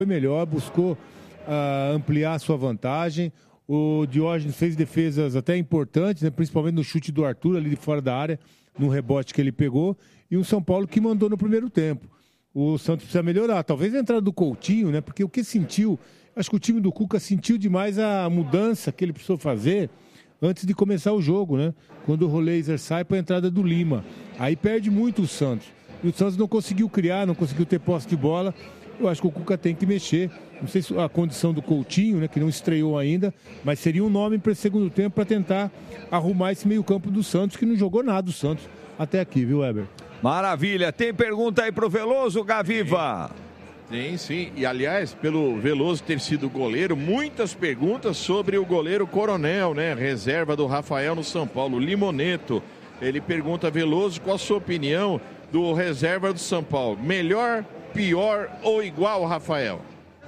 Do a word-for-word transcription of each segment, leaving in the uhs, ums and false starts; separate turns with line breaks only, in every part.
foi melhor, buscou uh, ampliar a sua vantagem. O Diógenes fez defesas até importantes, né? Principalmente no chute do Arthur, ali de fora da área, no rebote que ele pegou. E um São Paulo que mandou no primeiro tempo. O Santos precisa melhorar. Talvez a entrada do Coutinho, né? Porque o que sentiu... Acho que o time do Cuca sentiu demais a mudança que ele precisou fazer antes de começar o jogo, né? Quando o Roleiser sai para a entrada do Lima. Aí perde muito o Santos. E o Santos não conseguiu criar, não conseguiu ter posse de bola. Eu acho que o Cuca tem que mexer. Não sei se a condição do Coutinho, né, que não estreou ainda, mas seria um nome para esse segundo tempo para tentar arrumar esse meio-campo do Santos, que não jogou nada o Santos até aqui, viu, Weber?
Maravilha. Tem pergunta aí pro Veloso, Gaviva?
Sim, sim. E, aliás, pelo Veloso ter sido goleiro, muitas perguntas sobre o goleiro Coronel, né? Reserva do Rafael no São Paulo, Limoneto. Ele pergunta, Veloso, qual a sua opinião do reserva do São Paulo? Melhor, pior ou igual ao Rafael?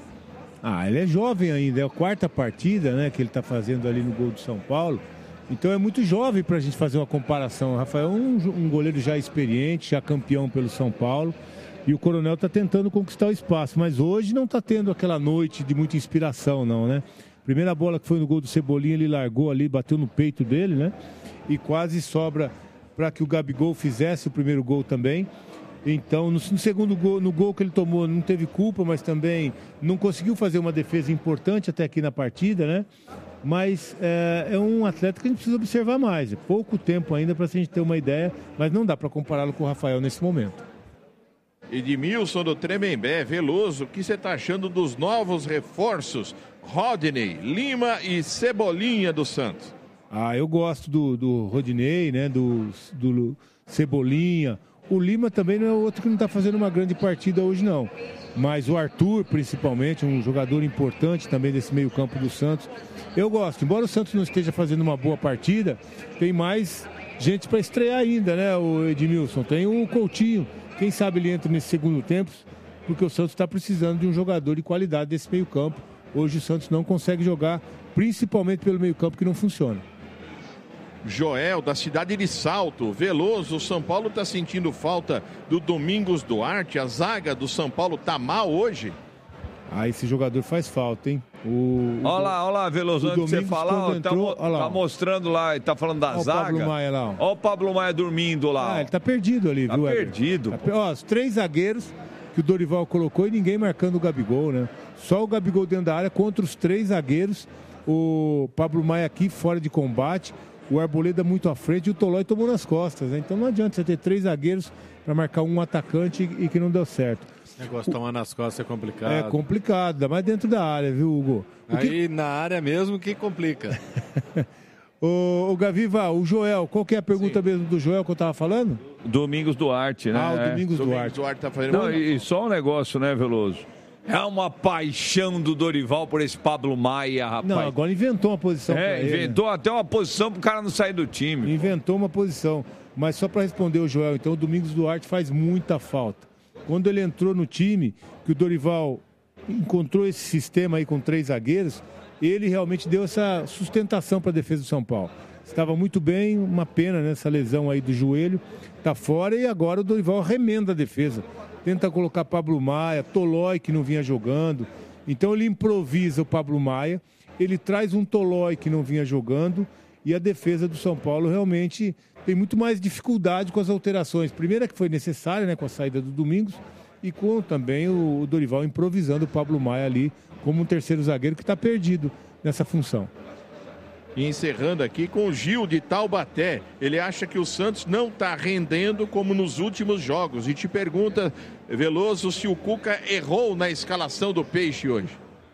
Ah, ele é jovem ainda, é a quarta partida, né, que ele está fazendo ali no gol do São Paulo. Então é muito jovem para a gente fazer uma comparação. O Rafael é um, um goleiro já experiente, já campeão pelo São Paulo. E o Coronel está tentando conquistar o espaço. Mas hoje não está tendo aquela noite de muita inspiração, não, né? Primeira bola que foi no gol do Cebolinha, ele largou ali, bateu no peito dele, né? E quase sobra para que o Gabigol fizesse o primeiro gol também. Então, no, no segundo gol, no gol que ele tomou, não teve culpa, mas também não conseguiu fazer uma defesa importante até aqui na partida, né? Mas é, é um atleta que a gente precisa observar mais. É pouco tempo ainda para a gente ter uma ideia, mas não dá para compará-lo com o Rafael nesse momento.
Edmilson do Tremembé, Veloso, o que você está achando dos novos reforços? Rodney, Lima e Cebolinha do Santos.
Ah, eu gosto do, do Rodinei, né? Do, do Cebolinha. O Lima também não é outro que não está fazendo uma grande partida hoje, não. Mas o Arthur, principalmente, um jogador importante também desse meio-campo do Santos. Eu gosto. Embora o Santos não esteja fazendo uma boa partida, tem mais gente para estrear ainda, né, o Edmilson? Tem o Coutinho. Quem sabe ele entra nesse segundo tempo, porque o Santos está precisando de um jogador de qualidade desse meio-campo. Hoje o Santos não consegue jogar, principalmente pelo meio-campo que não funciona.
Joel, da cidade de Salto, Veloso, o São Paulo está sentindo falta do Domingos Duarte, a zaga do São Paulo tá mal hoje?
Ah, esse jogador faz falta, hein? O,
olha lá, olha lá, Veloso, antes de você falar, ó,
entrou,
tá, tá mostrando lá, tá falando da
ó
zaga.
O Pablo Maia lá, ó.
Olha o Pablo Maia dormindo lá.
Ah, ele tá perdido ali,
tá
viu?
Tá perdido.
Tá, ó, os três zagueiros que o Dorival colocou e ninguém marcando o Gabigol, né? Só o Gabigol dentro da área contra os três zagueiros. O Pablo Maia aqui fora de combate. O Arboleda muito à frente e o Tolói tomou nas costas, né? Então não adianta você ter três zagueiros para marcar um atacante e que não deu certo.
Esse negócio de tomar nas costas é complicado.
É complicado, ainda mais dentro da área, viu, Hugo?
O Aí que... na área mesmo que complica.
o, o Gaviva, o Joel, qual que é a pergunta Sim. mesmo do Joel que eu tava falando?
Domingos Duarte, né?
Ah, o Domingos,
Domingos
Duarte.
Duarte tá fazendo...
Não, e, e só um negócio, né, Veloso? É uma paixão do Dorival por esse Pablo Maia, rapaz.
Não, agora inventou uma posição.
É, inventou ele, né? Até uma posição pro cara não sair do time.
Inventou uma posição. Mas só para responder o Joel, então o Domingos Duarte faz muita falta. Quando ele entrou no time, que o Dorival encontrou esse sistema aí com três zagueiros, ele realmente deu essa sustentação para a defesa do São Paulo. Estava muito bem, uma pena nessa lesão aí do joelho, tá fora e agora o Dorival remenda a defesa. Tenta colocar Pablo Maia, Tolói que não vinha jogando. Então ele improvisa o Pablo Maia, ele traz um Tolói que não vinha jogando e a defesa do São Paulo realmente tem muito mais dificuldade com as alterações. Primeira que foi necessária, né, com a saída do Domingos e com também o Dorival improvisando o Pablo Maia ali como um terceiro zagueiro que está perdido nessa função.
E encerrando aqui com o Gil de Taubaté. Ele acha que o Santos não está rendendo como nos últimos jogos. E te pergunta, Veloso, se o Cuca errou na escalação do Peixe hoje.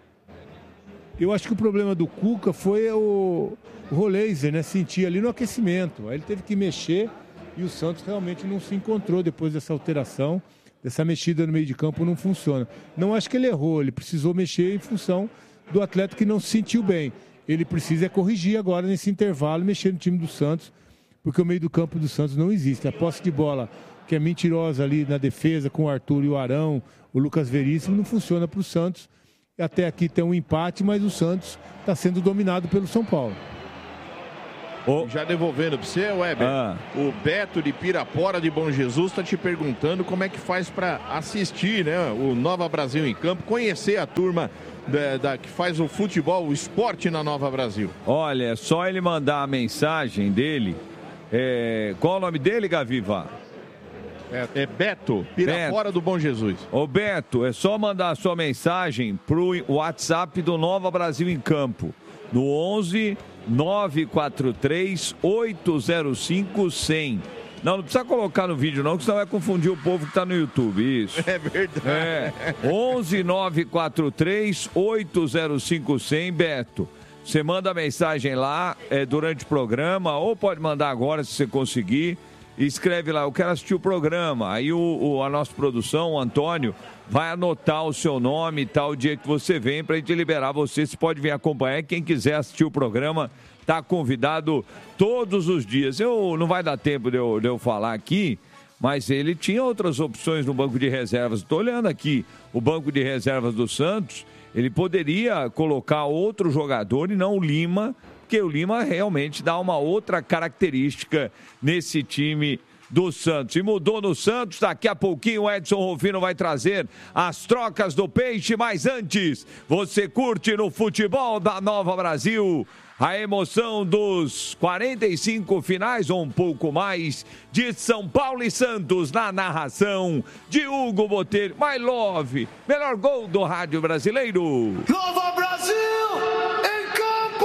Eu acho que o problema do Cuca foi o, o Roleiser, né? Sentir ali no aquecimento. Aí ele teve que mexer e o Santos realmente não se encontrou depois dessa alteração. Dessa mexida no meio de campo não funciona. Não acho que ele errou, ele precisou mexer em função do atleta que não se sentiu bem. Ele precisa é corrigir agora nesse intervalo, mexer no time do Santos, porque o meio do campo do Santos não existe. A posse de bola, que é mentirosa ali na defesa com o Arthur e o Arão, o Lucas Veríssimo, não funciona para o Santos. Até aqui tem um empate, mas o Santos está sendo dominado pelo São Paulo.
Oh.
Já devolvendo para você, Weber,
ah.
o Beto de Pirapora de Bom Jesus está te perguntando como é que faz para assistir, né, o Nova Brasil em Campo, conhecer a turma da, da, que faz o futebol, o esporte na Nova Brasil.
Olha, é só ele mandar a mensagem dele. É... Qual o nome dele, Gaviva?
É, é Beto, Pirapora do Bom Jesus.
Ô Beto, é só mandar a sua mensagem pro WhatsApp do Nova Brasil em Campo, no onze nove quatro três oito zero cinco cem. Não, não precisa colocar no vídeo não, que senão vai confundir o povo que está no YouTube, isso.
É verdade.
É, onze nove quatro três oito zero cinco cem, Beto. Você manda a mensagem lá é, durante o programa, ou pode mandar agora se você conseguir. E escreve lá, eu quero assistir o programa. Aí o, o, a nossa produção, o Antônio, vai anotar o seu nome e tal, o dia que você vem, para a gente liberar você. Você pode vir acompanhar. Quem quiser assistir o programa, está convidado todos os dias. Eu, não vai dar tempo de eu, de eu falar aqui, mas ele tinha outras opções no banco de reservas. Estou olhando aqui o banco de reservas do Santos. Ele poderia colocar outro jogador e não o Lima, porque o Lima realmente dá uma outra característica nesse time do Santos. E mudou no Santos, daqui a pouquinho o Edson Rufino vai trazer as trocas do Peixe, mas antes, você curte no futebol da Nova Brasil a emoção dos quarenta e cinco finais ou um pouco mais de São Paulo e Santos na narração de Hugo Botelho. My Love, melhor gol do rádio brasileiro.
Nova Brasil em campo!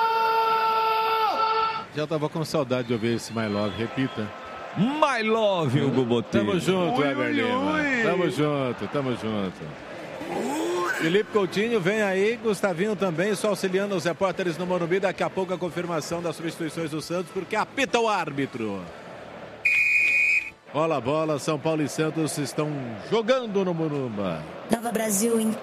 Já tava com saudade de ouvir esse My Love, repita.
My Love, Hugo Botelho.
Tamo junto,
ui,
Weber
ui,
Lima.
ui.
Tamo junto, tamo junto. Felipe Coutinho vem aí, Gustavinho também, só auxiliando os repórteres no Morumbi. Daqui a pouco a confirmação das substituições do Santos, porque apita o árbitro. Bola, bola, São Paulo e Santos estão jogando no Morumbi.
Nova Brasil em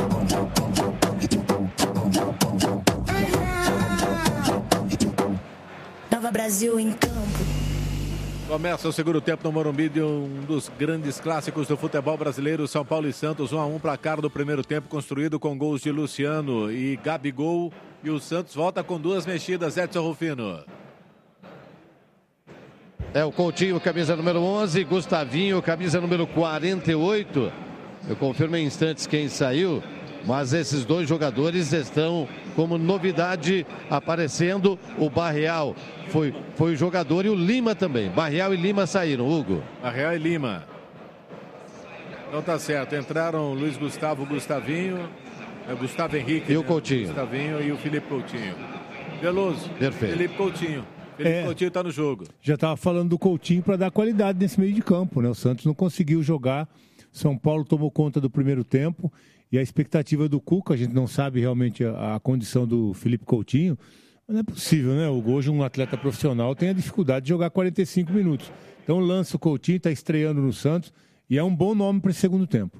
Nova Brasil em campo.
Começa o segundo tempo no Morumbi de um dos grandes clássicos do futebol brasileiro, São Paulo e Santos, um a um, placar do primeiro tempo construído com gols de Luciano e Gabigol, e o Santos volta com duas mexidas, Edson Rufino.
É o Coutinho, camisa número onze, Gustavinho, camisa número quarenta e oito. Eu confirmo em instantes quem saiu, mas esses dois jogadores estão como novidade aparecendo. O Barreal foi, foi o jogador e o Lima também. Barreal e Lima saíram, Hugo.
Barreal e Lima. Então tá certo, entraram Luiz Gustavo, Gustavinho, Gustavo Henrique.
E o
né?
Coutinho.
Gustavinho e o Felipe Coutinho. Veloso.
Perfeito.
Felipe Coutinho. Felipe
É.
Coutinho tá no jogo.
Já estava falando do Coutinho para dar qualidade nesse meio de campo, né? O Santos não conseguiu jogar. São Paulo tomou conta do primeiro tempo e a expectativa do Cuca, a gente não sabe realmente a, a condição do Felipe Coutinho, mas não é possível, né? O hoje um atleta profissional tem a dificuldade de jogar quarenta e cinco minutos. Então lança o Coutinho, está estreando no Santos e é um bom nome para esse segundo tempo.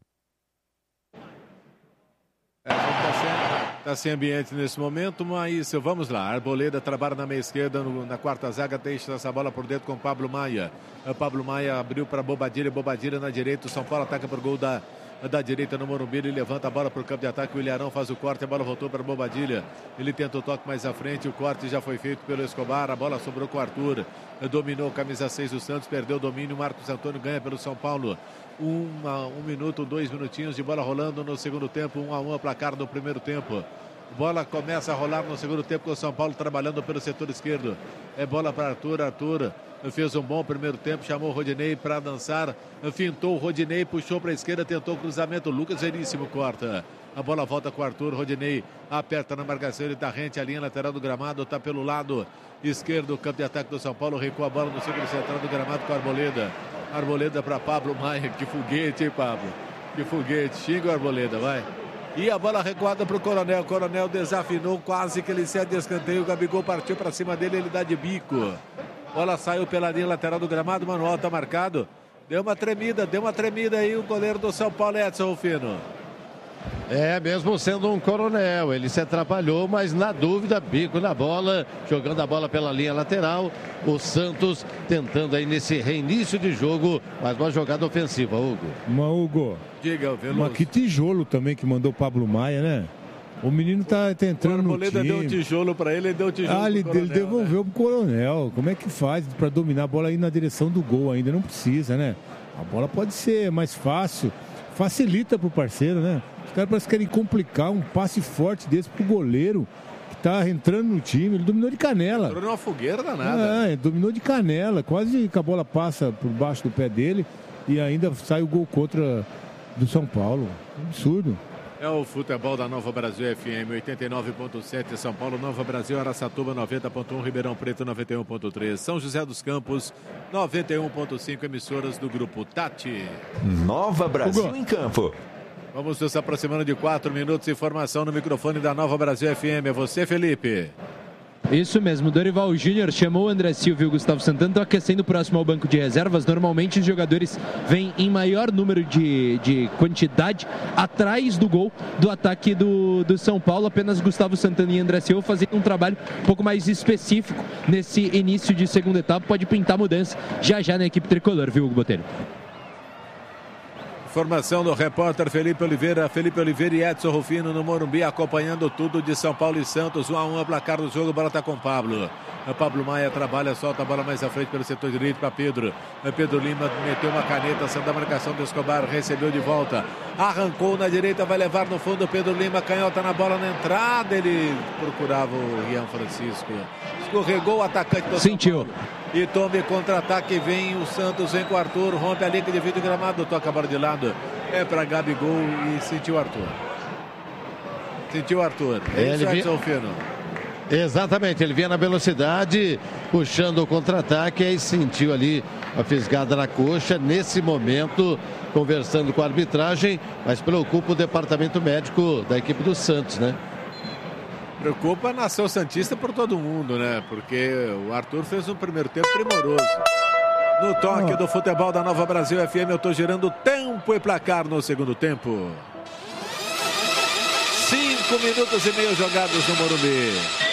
É, tá sem, tá sem ambiente nesse momento, mas vamos lá. Arboleda trabalha na meia esquerda, no, na quarta zaga, deixa essa bola por dentro com Pablo Maia. O Pablo Maia abriu para Bobadilha, Bobadilha na direita. O São Paulo ataca por gol da, da direita no Morumbi. Ele levanta a bola para o campo de ataque. O Ilharão faz o corte, a bola voltou para Bobadilha. Ele tenta o toque mais à frente. O corte já foi feito pelo Escobar. A bola sobrou com o Arthur. Dominou camisa seis do Santos, perdeu o domínio. Marcos Antônio ganha pelo São Paulo. Uma, um minuto, dois minutinhos de bola rolando no segundo tempo, um a um a placar do primeiro tempo. Bola começa a rolar no segundo tempo com o São Paulo trabalhando pelo setor esquerdo. É bola para Arthur, Arthur fez um bom primeiro tempo, chamou o Rodinei para dançar, fintou o Rodinei, puxou para a esquerda, tentou o cruzamento, Lucas Veríssimo corta. A bola volta com o Arthur, Rodinei aperta na marcação, ele está rente à linha lateral do gramado, está pelo lado esquerdo, o campo de ataque do São Paulo, recua a bola no círculo central do gramado com a Arboleda. Arboleda para Pablo Maia, que foguete, hein, Pablo? Que foguete, xinga o Arboleda, vai. E a bola recuada para o Coronel, Coronel desafinou, quase que ele cede escanteio, o Gabigol partiu para cima dele, ele dá de bico. Bola saiu pela linha lateral do gramado, Manuel está marcado. Deu uma tremida, deu uma tremida aí o goleiro do São Paulo, Edson Rufino.
É, mesmo sendo um coronel, ele se atrapalhou, mas na dúvida, bico na bola, jogando a bola pela linha lateral. O Santos tentando aí nesse reinício de jogo, mas uma jogada ofensiva, Hugo.
Uma, Hugo,
Diga, Veloso.
mas que tijolo também que mandou o Pablo Maia, né? O menino tá, tá entrando no time.
O Arboleda deu um tijolo pra ele, ele deu um tijolo
Ah, ele,
pro
ele
Coronel,
devolveu
né?
pro Coronel. Como é que faz pra dominar a bola aí na direção do gol ainda? Não precisa, né? A bola pode ser mais fácil. Facilita pro parceiro, né? Os caras parecem que querem complicar um passe forte desse pro goleiro que tá entrando no time. Ele dominou de canela.
Entrou numa fogueira danada.
Ah, ele dominou de canela. Quase que a bola passa por baixo do pé dele e ainda sai o gol contra do São Paulo. Absurdo.
É o futebol da Nova Brasil F M oitenta e nove ponto sete, São Paulo, Nova Brasil, Araçatuba noventa ponto um, Ribeirão Preto noventa e um ponto três, São José dos Campos noventa e um ponto cinco, emissoras do Grupo Tati.
Nova Brasil Hugo. Em campo.
Vamos nos aproximando de quatro minutos, informação no microfone da Nova Brasil F M. É você, Felipe.
Isso mesmo, Dorival Júnior chamou o André Silva e o Gustavo Santana, estão aquecendo próximo ao banco de reservas. Normalmente os jogadores vêm em maior número de, de quantidade atrás do gol do ataque do, do São Paulo. Apenas Gustavo Santana e André Silva fazendo um trabalho um pouco mais específico nesse início de segunda etapa. Pode pintar mudança já já na equipe tricolor, viu, Hugo Botelho?
Informação do repórter Felipe Oliveira. Felipe Oliveira e Edson Rufino no Morumbi, acompanhando tudo de São Paulo e Santos. um a um, a placar do jogo, a bola está com o Pablo. O Pablo Maia trabalha, solta a bola mais à frente pelo setor direito para Pedro. O Pedro Lima meteu uma caneta, saindo da marcação do Escobar, recebeu de volta. Arrancou na direita, vai levar no fundo o Pedro Lima, canhota na bola na entrada. Ele procurava o Rian Francisco. Escorregou o atacante do
Sentiu.
São Paulo. E tome contra-ataque, vem o Santos, vem com o Arthur, rompe a linha de vidro gramado, toca a bola de lado, é para Gabigol e sentiu o Arthur. Sentiu o Arthur. É
Ele
isso,
vi...
Edson Fino.
Exatamente, ele vinha na velocidade, puxando o contra-ataque, aí sentiu ali a fisgada na coxa, nesse momento, conversando com a arbitragem, mas preocupa o departamento médico da equipe do Santos, né?
Preocupa a nação santista por todo mundo, né? Porque o Arthur fez um primeiro tempo primoroso. No toque do futebol da Nova Brasil F M, eu tô gerando tempo e placar no segundo tempo. Cinco minutos e meio jogados no Morumbi.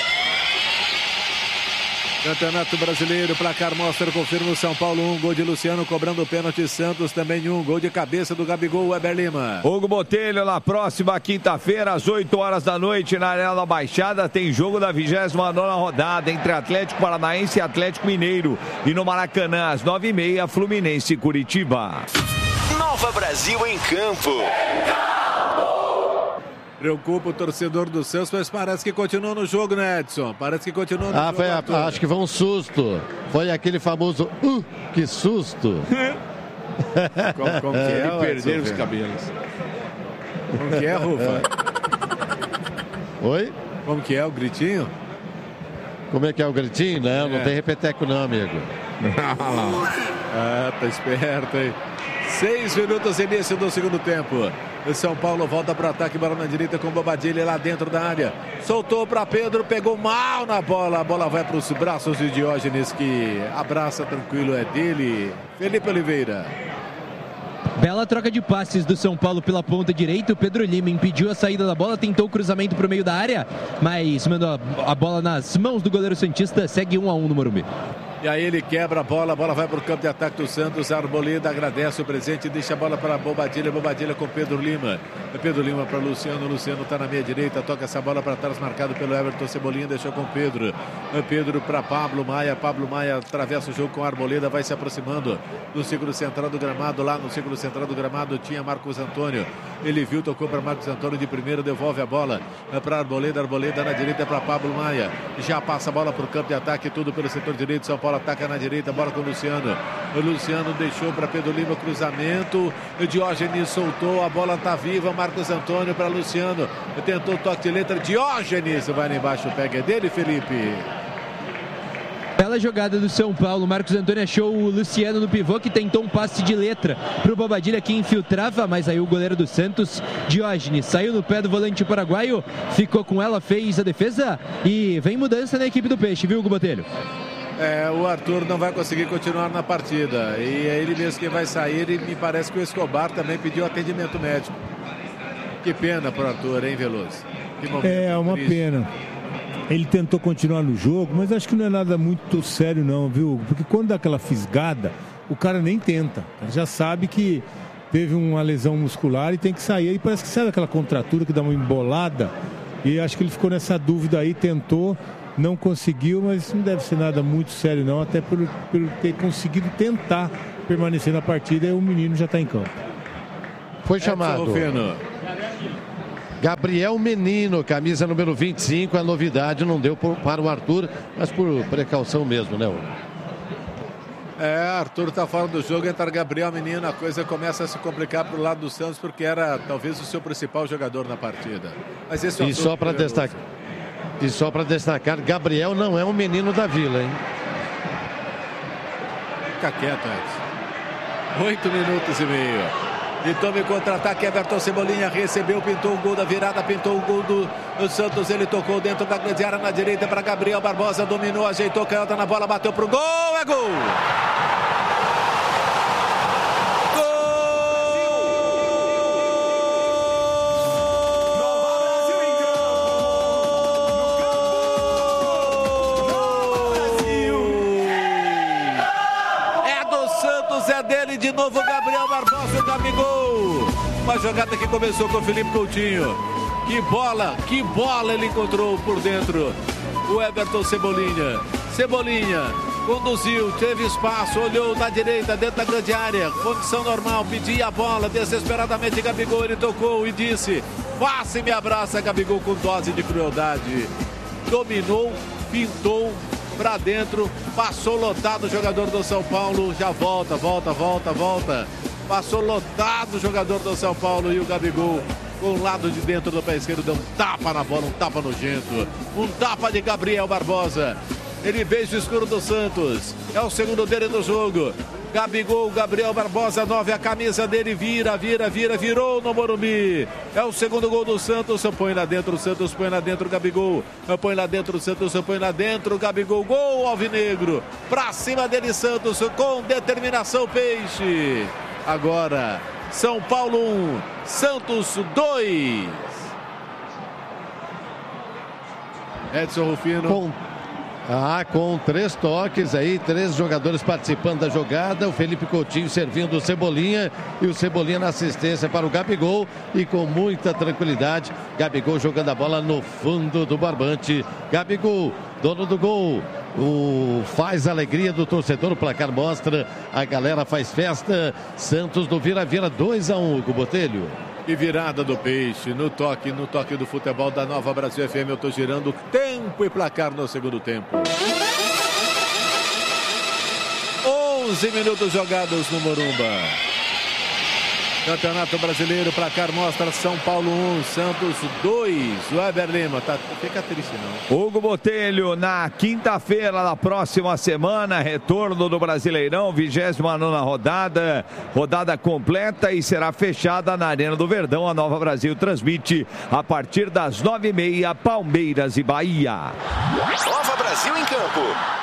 Campeonato Brasileiro, placar mostra, confirma o São Paulo, um gol de Luciano, cobrando o pênalti, Santos também um gol de cabeça do Gabigol, Weber Lima.
Hugo Botelho, na próxima quinta-feira, às oito horas da noite, na Arena da Baixada, tem jogo da vigésima nona rodada entre Atlético Paranaense e Atlético Mineiro. E no Maracanã, às nove e meia, Fluminense e Curitiba.
Nova Brasil em campo.
Preocupa o torcedor do Santos, mas parece que continua no jogo, né, Edson? Parece que continua no
ah,
jogo.
Foi a, acho que foi um susto. Foi aquele famoso, uh, que susto.
como, como que é? Ele perder os cabelos.
Como que é, Rufa?
Oi?
Como que é o gritinho?
Como é que é o gritinho? Não, é. não tem repeteco não, amigo.
ah, tá esperto aí. Seis minutos início do segundo tempo. O São Paulo volta para o ataque, bola na direita com o Bobadilha lá dentro da área. Soltou para Pedro, pegou mal na bola. A bola vai para os braços de Diógenes, que abraça tranquilo, é dele. Felipe Oliveira.
Bela troca de passes do São Paulo pela ponta direita. O Pedro Lima impediu a saída da bola, tentou o cruzamento para o meio da área, mas mandou a bola nas mãos do goleiro santista. Segue um a um no Morumbi.
E aí ele quebra a bola, a bola vai para o campo de ataque do Santos. Arboleda agradece o presente, deixa a bola para Bobadilha, Bobadilha com Pedro Lima. Pedro Lima para Luciano, Luciano está na meia direita, toca essa bola para trás, marcado pelo Everton Cebolinha, deixou com Pedro. Pedro para Pablo Maia, Pablo Maia atravessa o jogo com a Arboleda, vai se aproximando do círculo central do gramado. Lá no círculo central do gramado tinha Marcos Antônio. Ele viu, tocou para Marcos Antônio de primeiro, devolve a bola para Arboleda, Arboleda na direita para Pablo Maia. Já passa a bola para o campo de ataque, tudo pelo setor direito. São Paulo ataca na direita, bola com o Luciano. O Luciano deixou para Pedro Lima, cruzamento. O Diógenes soltou, a bola está viva. Marcos Antônio para Luciano. Tentou o toque de letra. Diógenes vai lá embaixo, pega é dele, Felipe.
Bela jogada do São Paulo. Marcos Antônio achou o Luciano no pivô, que tentou um passe de letra para o Bobadilha, que infiltrava, mas aí o goleiro do Santos, Diógenes, saiu no pé do volante paraguaio, ficou com ela, fez a defesa e vem mudança na equipe do Peixe, viu, Hugo Botelho?
É, o Arthur não vai conseguir continuar na partida e é ele mesmo que vai sair, e me parece que o Escobar também pediu atendimento médico. Que pena para o Arthur, hein, Veloso? Que momento
é, uma triste. Pena. Ele tentou continuar no jogo, mas acho que não é nada muito sério não, viu? Porque quando dá aquela fisgada, o cara nem tenta. Ele já sabe que teve uma lesão muscular e tem que sair. Aí parece que sabe aquela contratura que dá uma embolada. E acho que ele ficou nessa dúvida aí, tentou, não conseguiu, mas não deve ser nada muito sério não, até por, por ter conseguido tentar permanecer na partida e o menino já está em campo.
Foi chamado Gabriel Menino, camisa número vinte e cinco, a novidade não deu por, para o Arthur, mas por precaução mesmo, né?
É, Arthur está fora do jogo, entra Gabriel Menino, a coisa começa a se complicar para o lado do Santos, porque era talvez o seu principal jogador na partida. Mas esse é
e, só para destacar, e só para destacar, Gabriel não é um menino da Vila, hein?
Fica quieto, Edson. Oito minutos e meio. E tome contra-ataque, Everton Cebolinha recebeu, pintou o gol da virada, pintou o gol do, do Santos, ele tocou dentro da grande área na direita para Gabriel Barbosa, dominou, ajeitou, canhota na bola, bateu pro gol, é gol! É dele de novo, Gabriel Barbosa, o Gabigol. Uma jogada que começou com o Felipe Coutinho. Que bola, que bola ele encontrou por dentro. O Everton Cebolinha. Cebolinha conduziu, teve espaço, olhou na direita, dentro da grande área. Condição normal, pedia a bola desesperadamente. Gabigol, ele tocou e disse: passe e me abraça, Gabigol, com dose de crueldade. Dominou, pintou para dentro, passou lotado o jogador do São Paulo, já volta, volta, volta, volta, passou lotado o jogador do São Paulo e o Gabigol com o lado de dentro do pé esquerdo deu um tapa na bola, um tapa nojento, um tapa de Gabriel Barbosa, ele beija o escuro do Santos, é o segundo dele no jogo. Gabigol, Gabriel Barbosa, nove, a camisa dele vira, vira, vira, virou no Morumbi. É o segundo gol do Santos, põe lá dentro, o Santos põe lá dentro, Gabigol. Põe lá dentro, o Santos põe lá dentro, Gabigol, gol alvinegro. Pra cima dele, Santos, com determinação, Peixe. Agora, São Paulo um, Santos dois. Edson Rufino.
Com... Ah, com três toques aí, três jogadores participando da jogada, o Felipe Coutinho servindo o Cebolinha e o Cebolinha na assistência para o Gabigol e com muita tranquilidade, Gabigol jogando a bola no fundo do barbante. Gabigol, dono do gol, o faz a alegria do torcedor, o placar mostra, a galera faz festa. Santos do vira-vira dois a um, Hugo Botelho.
E virada do Peixe, no toque, no toque do futebol da Nova Brasil F M. Eu estou girando tempo e placar no segundo tempo. onze minutos jogados no Morumba. Campeonato Brasileiro, placar mostra São Paulo um, Santos dois. O Weber Lima, tá, fica triste não.
Hugo Botelho, na quinta-feira da próxima semana, retorno do Brasileirão, vigésima nona rodada, rodada completa e será fechada na Arena do Verdão. A Nova Brasil transmite a partir das nove e meia, Palmeiras e Bahia.
Nova Brasil em campo.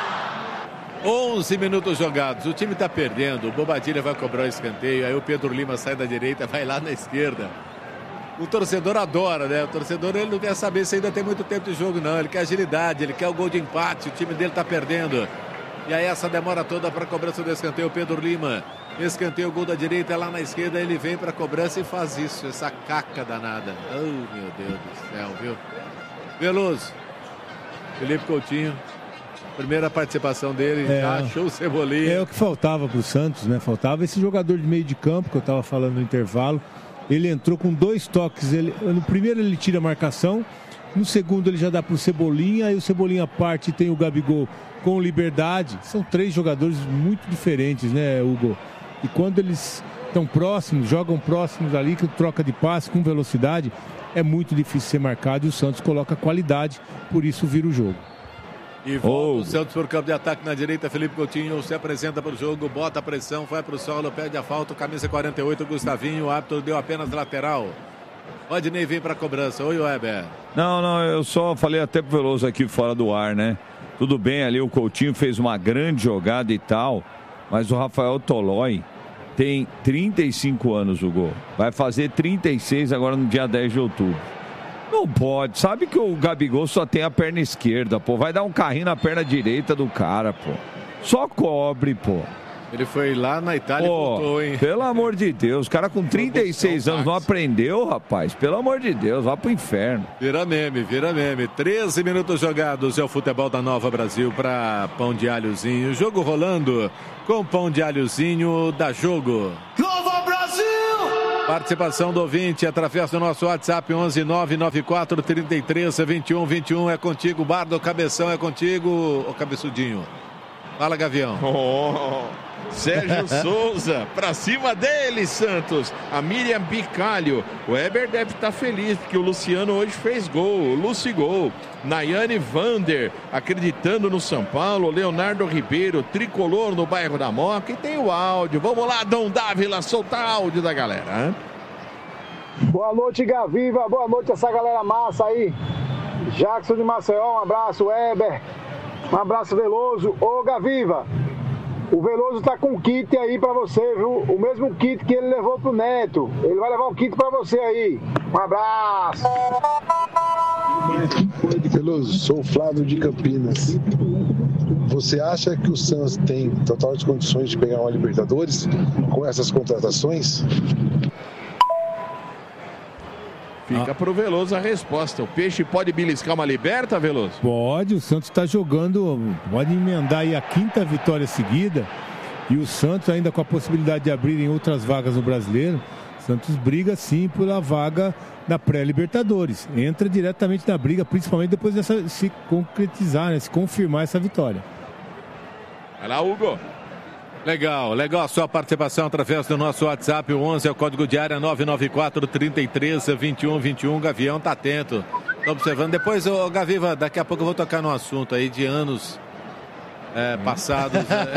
onze minutos jogados, o time está perdendo, o Bobadilha vai cobrar o escanteio, aí o Pedro Lima sai da direita, vai lá na esquerda. O torcedor adora, né? O torcedor ele não quer saber se ainda tem muito tempo de jogo não, ele quer agilidade, ele quer o gol de empate, o time dele está perdendo. E aí essa demora toda para a cobrança do escanteio, o Pedro Lima, escanteio, o gol da direita, lá na esquerda ele vem para a cobrança e faz isso, essa caca danada. Oh meu Deus do céu, viu? Veloso, Felipe Coutinho. Primeira participação dele, é, já achou o Cebolinha.
É o que faltava para o Santos, né? Faltava esse jogador de meio de campo, que eu estava falando no intervalo. Ele entrou com dois toques. Ele, no primeiro ele tira a marcação, no segundo ele já dá para o Cebolinha, aí o Cebolinha parte e tem o Gabigol com liberdade. São três jogadores muito diferentes, né, Hugo? E quando eles estão próximos, jogam próximos ali, que troca de passe com velocidade, é muito difícil ser marcado e o Santos coloca qualidade, por isso vira o jogo.
E volta oh. o Santos por campo de ataque na direita. Felipe Coutinho se apresenta para o jogo, bota a pressão, vai para o solo, pede a falta, camisa quarenta e oito, Gustavinho, o árbitro deu apenas lateral. Rodinei vem para a cobrança. Oi, Weber.
Não, não, eu só falei até pro Veloso aqui fora do ar, né? Tudo bem ali, o Coutinho fez uma grande jogada e tal, mas o Rafael Tolói tem trinta e cinco anos, o gol. Vai fazer trinta e seis agora no dia dez de outubro. Não pode, sabe que o Gabigol só tem a perna esquerda, pô. Vai dar um carrinho na perna direita do cara, pô. Só cobre, pô.
Ele foi lá na Itália
Pô,
e voltou, hein?
Pelo amor de Deus, o cara com trinta e seis anos não aprendeu, rapaz. Pelo amor de Deus, vá pro inferno.
Vira meme, vira meme. treze minutos jogados, é o futebol da Nova Brasil para Pão de Alhozinho. Jogo rolando com Pão de Alhozinho, dá jogo.
Nova Brasil!
Participação do ouvinte através do nosso WhatsApp onze nove nove quatro, trinta e três, vinte e um, vinte e um. É contigo, Bardo, Cabeção, é contigo, ô Cabeçudinho. Fala, Gavião.
Oh, Sérgio Souza, pra cima dele, Santos. A Miriam Bicalho. O Weber deve estar feliz, porque o Luciano hoje fez gol. O Luci gol. Nayane Vander, acreditando no São Paulo. Leonardo Ribeiro, tricolor no bairro da Moca. E tem o áudio. Vamos lá, Dom Dávila, soltar áudio da galera. Hein?
Boa noite, Gaviva. Boa noite, essa galera massa aí. Jackson de Maceió, um abraço, Weber. Um abraço, Veloso. Ô, Gaviva, o Veloso tá com um kit aí pra você, viu? O mesmo kit que ele levou pro Neto. Ele vai levar um kit pra você aí. Um abraço.
Veloso, sou o Flávio de Campinas. Você acha que o Santos tem totais condições de pegar uma Libertadores com essas contratações?
Fica ah. pro Veloso a resposta. O Peixe pode beliscar uma liberta, Veloso?
Pode, o Santos está jogando, pode emendar aí a quinta vitória seguida. E o Santos ainda com a possibilidade de abrirem outras vagas no Brasileiro. O Santos briga sim pela vaga na pré-Libertadores. Entra diretamente na briga, principalmente depois dessa se concretizar, né, se confirmar essa vitória.
Vai lá, Hugo.
Legal, legal a sua participação através do nosso WhatsApp, o onze é o código de área nove nove quatro, trinta e três, vinte e um, vinte e um. Gavião tá atento, tá observando. Depois, ô, Gaviva, daqui a pouco eu vou tocar num assunto aí de anos é, passados.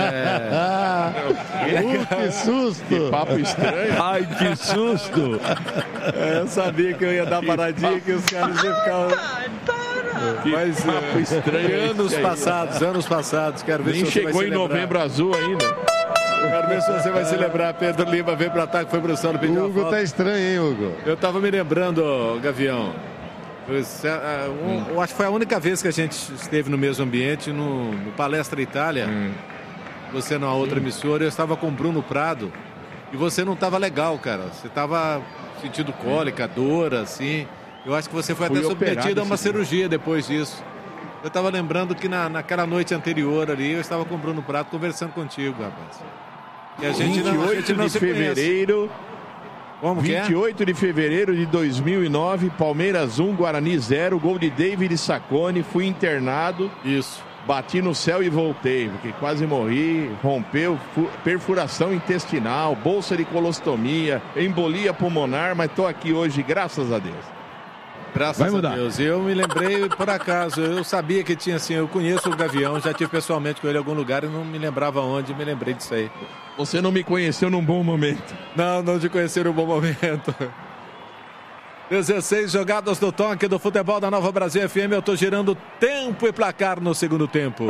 É...
uh, que susto!
Que papo estranho.
Ai, que susto!
É, eu sabia que eu ia dar paradinha, que os caras iam ficar... Mas
papo
é,
estranho.
Anos passados, anos passados. Quero ver
Nem
se você vai
chegou
se
em
lembrar.
Novembro Azul ainda.
Quero ver se você vai se lembrar. Pedro Lima veio pro ataque, foi pro Sano, pediu
o Hugo tá estranho, hein, Hugo?
Eu tava me lembrando, Gavião. Eu, um, eu acho que foi a única vez que a gente esteve no mesmo ambiente, no, no Palestra Itália. Hum. Você numa outra emissora, eu estava com o Bruno Prado. E você não estava legal, cara. Você estava sentindo cólica, dor, assim. Eu acho que você foi
Fui
até submetido a uma
dia.
cirurgia depois disso. Eu estava lembrando que na, naquela noite anterior ali, eu estava com o Bruno Prado conversando contigo, rapaz. E a gente não, a gente não
de fevereiro.
Como que é?
vinte e oito de fevereiro de dois mil e nove, Palmeiras um, Guarani zero, gol de David Sacconi, fui internado.
Isso.
Bati no céu e voltei, porque quase morri, rompeu, perfuração intestinal, bolsa de colostomia, embolia pulmonar, mas estou aqui hoje, graças a Deus.
Graças Vai mudar. a Deus. Eu me lembrei, por acaso, eu sabia que tinha assim, eu conheço o Gavião, já tive pessoalmente com ele em algum lugar e não me lembrava onde, me lembrei disso aí.
Você não me conheceu num bom momento.
Não, não te conheci num bom momento. dezesseis jogadas do toque do futebol da Nova Brasil F M. Eu tô girando tempo e placar no segundo tempo.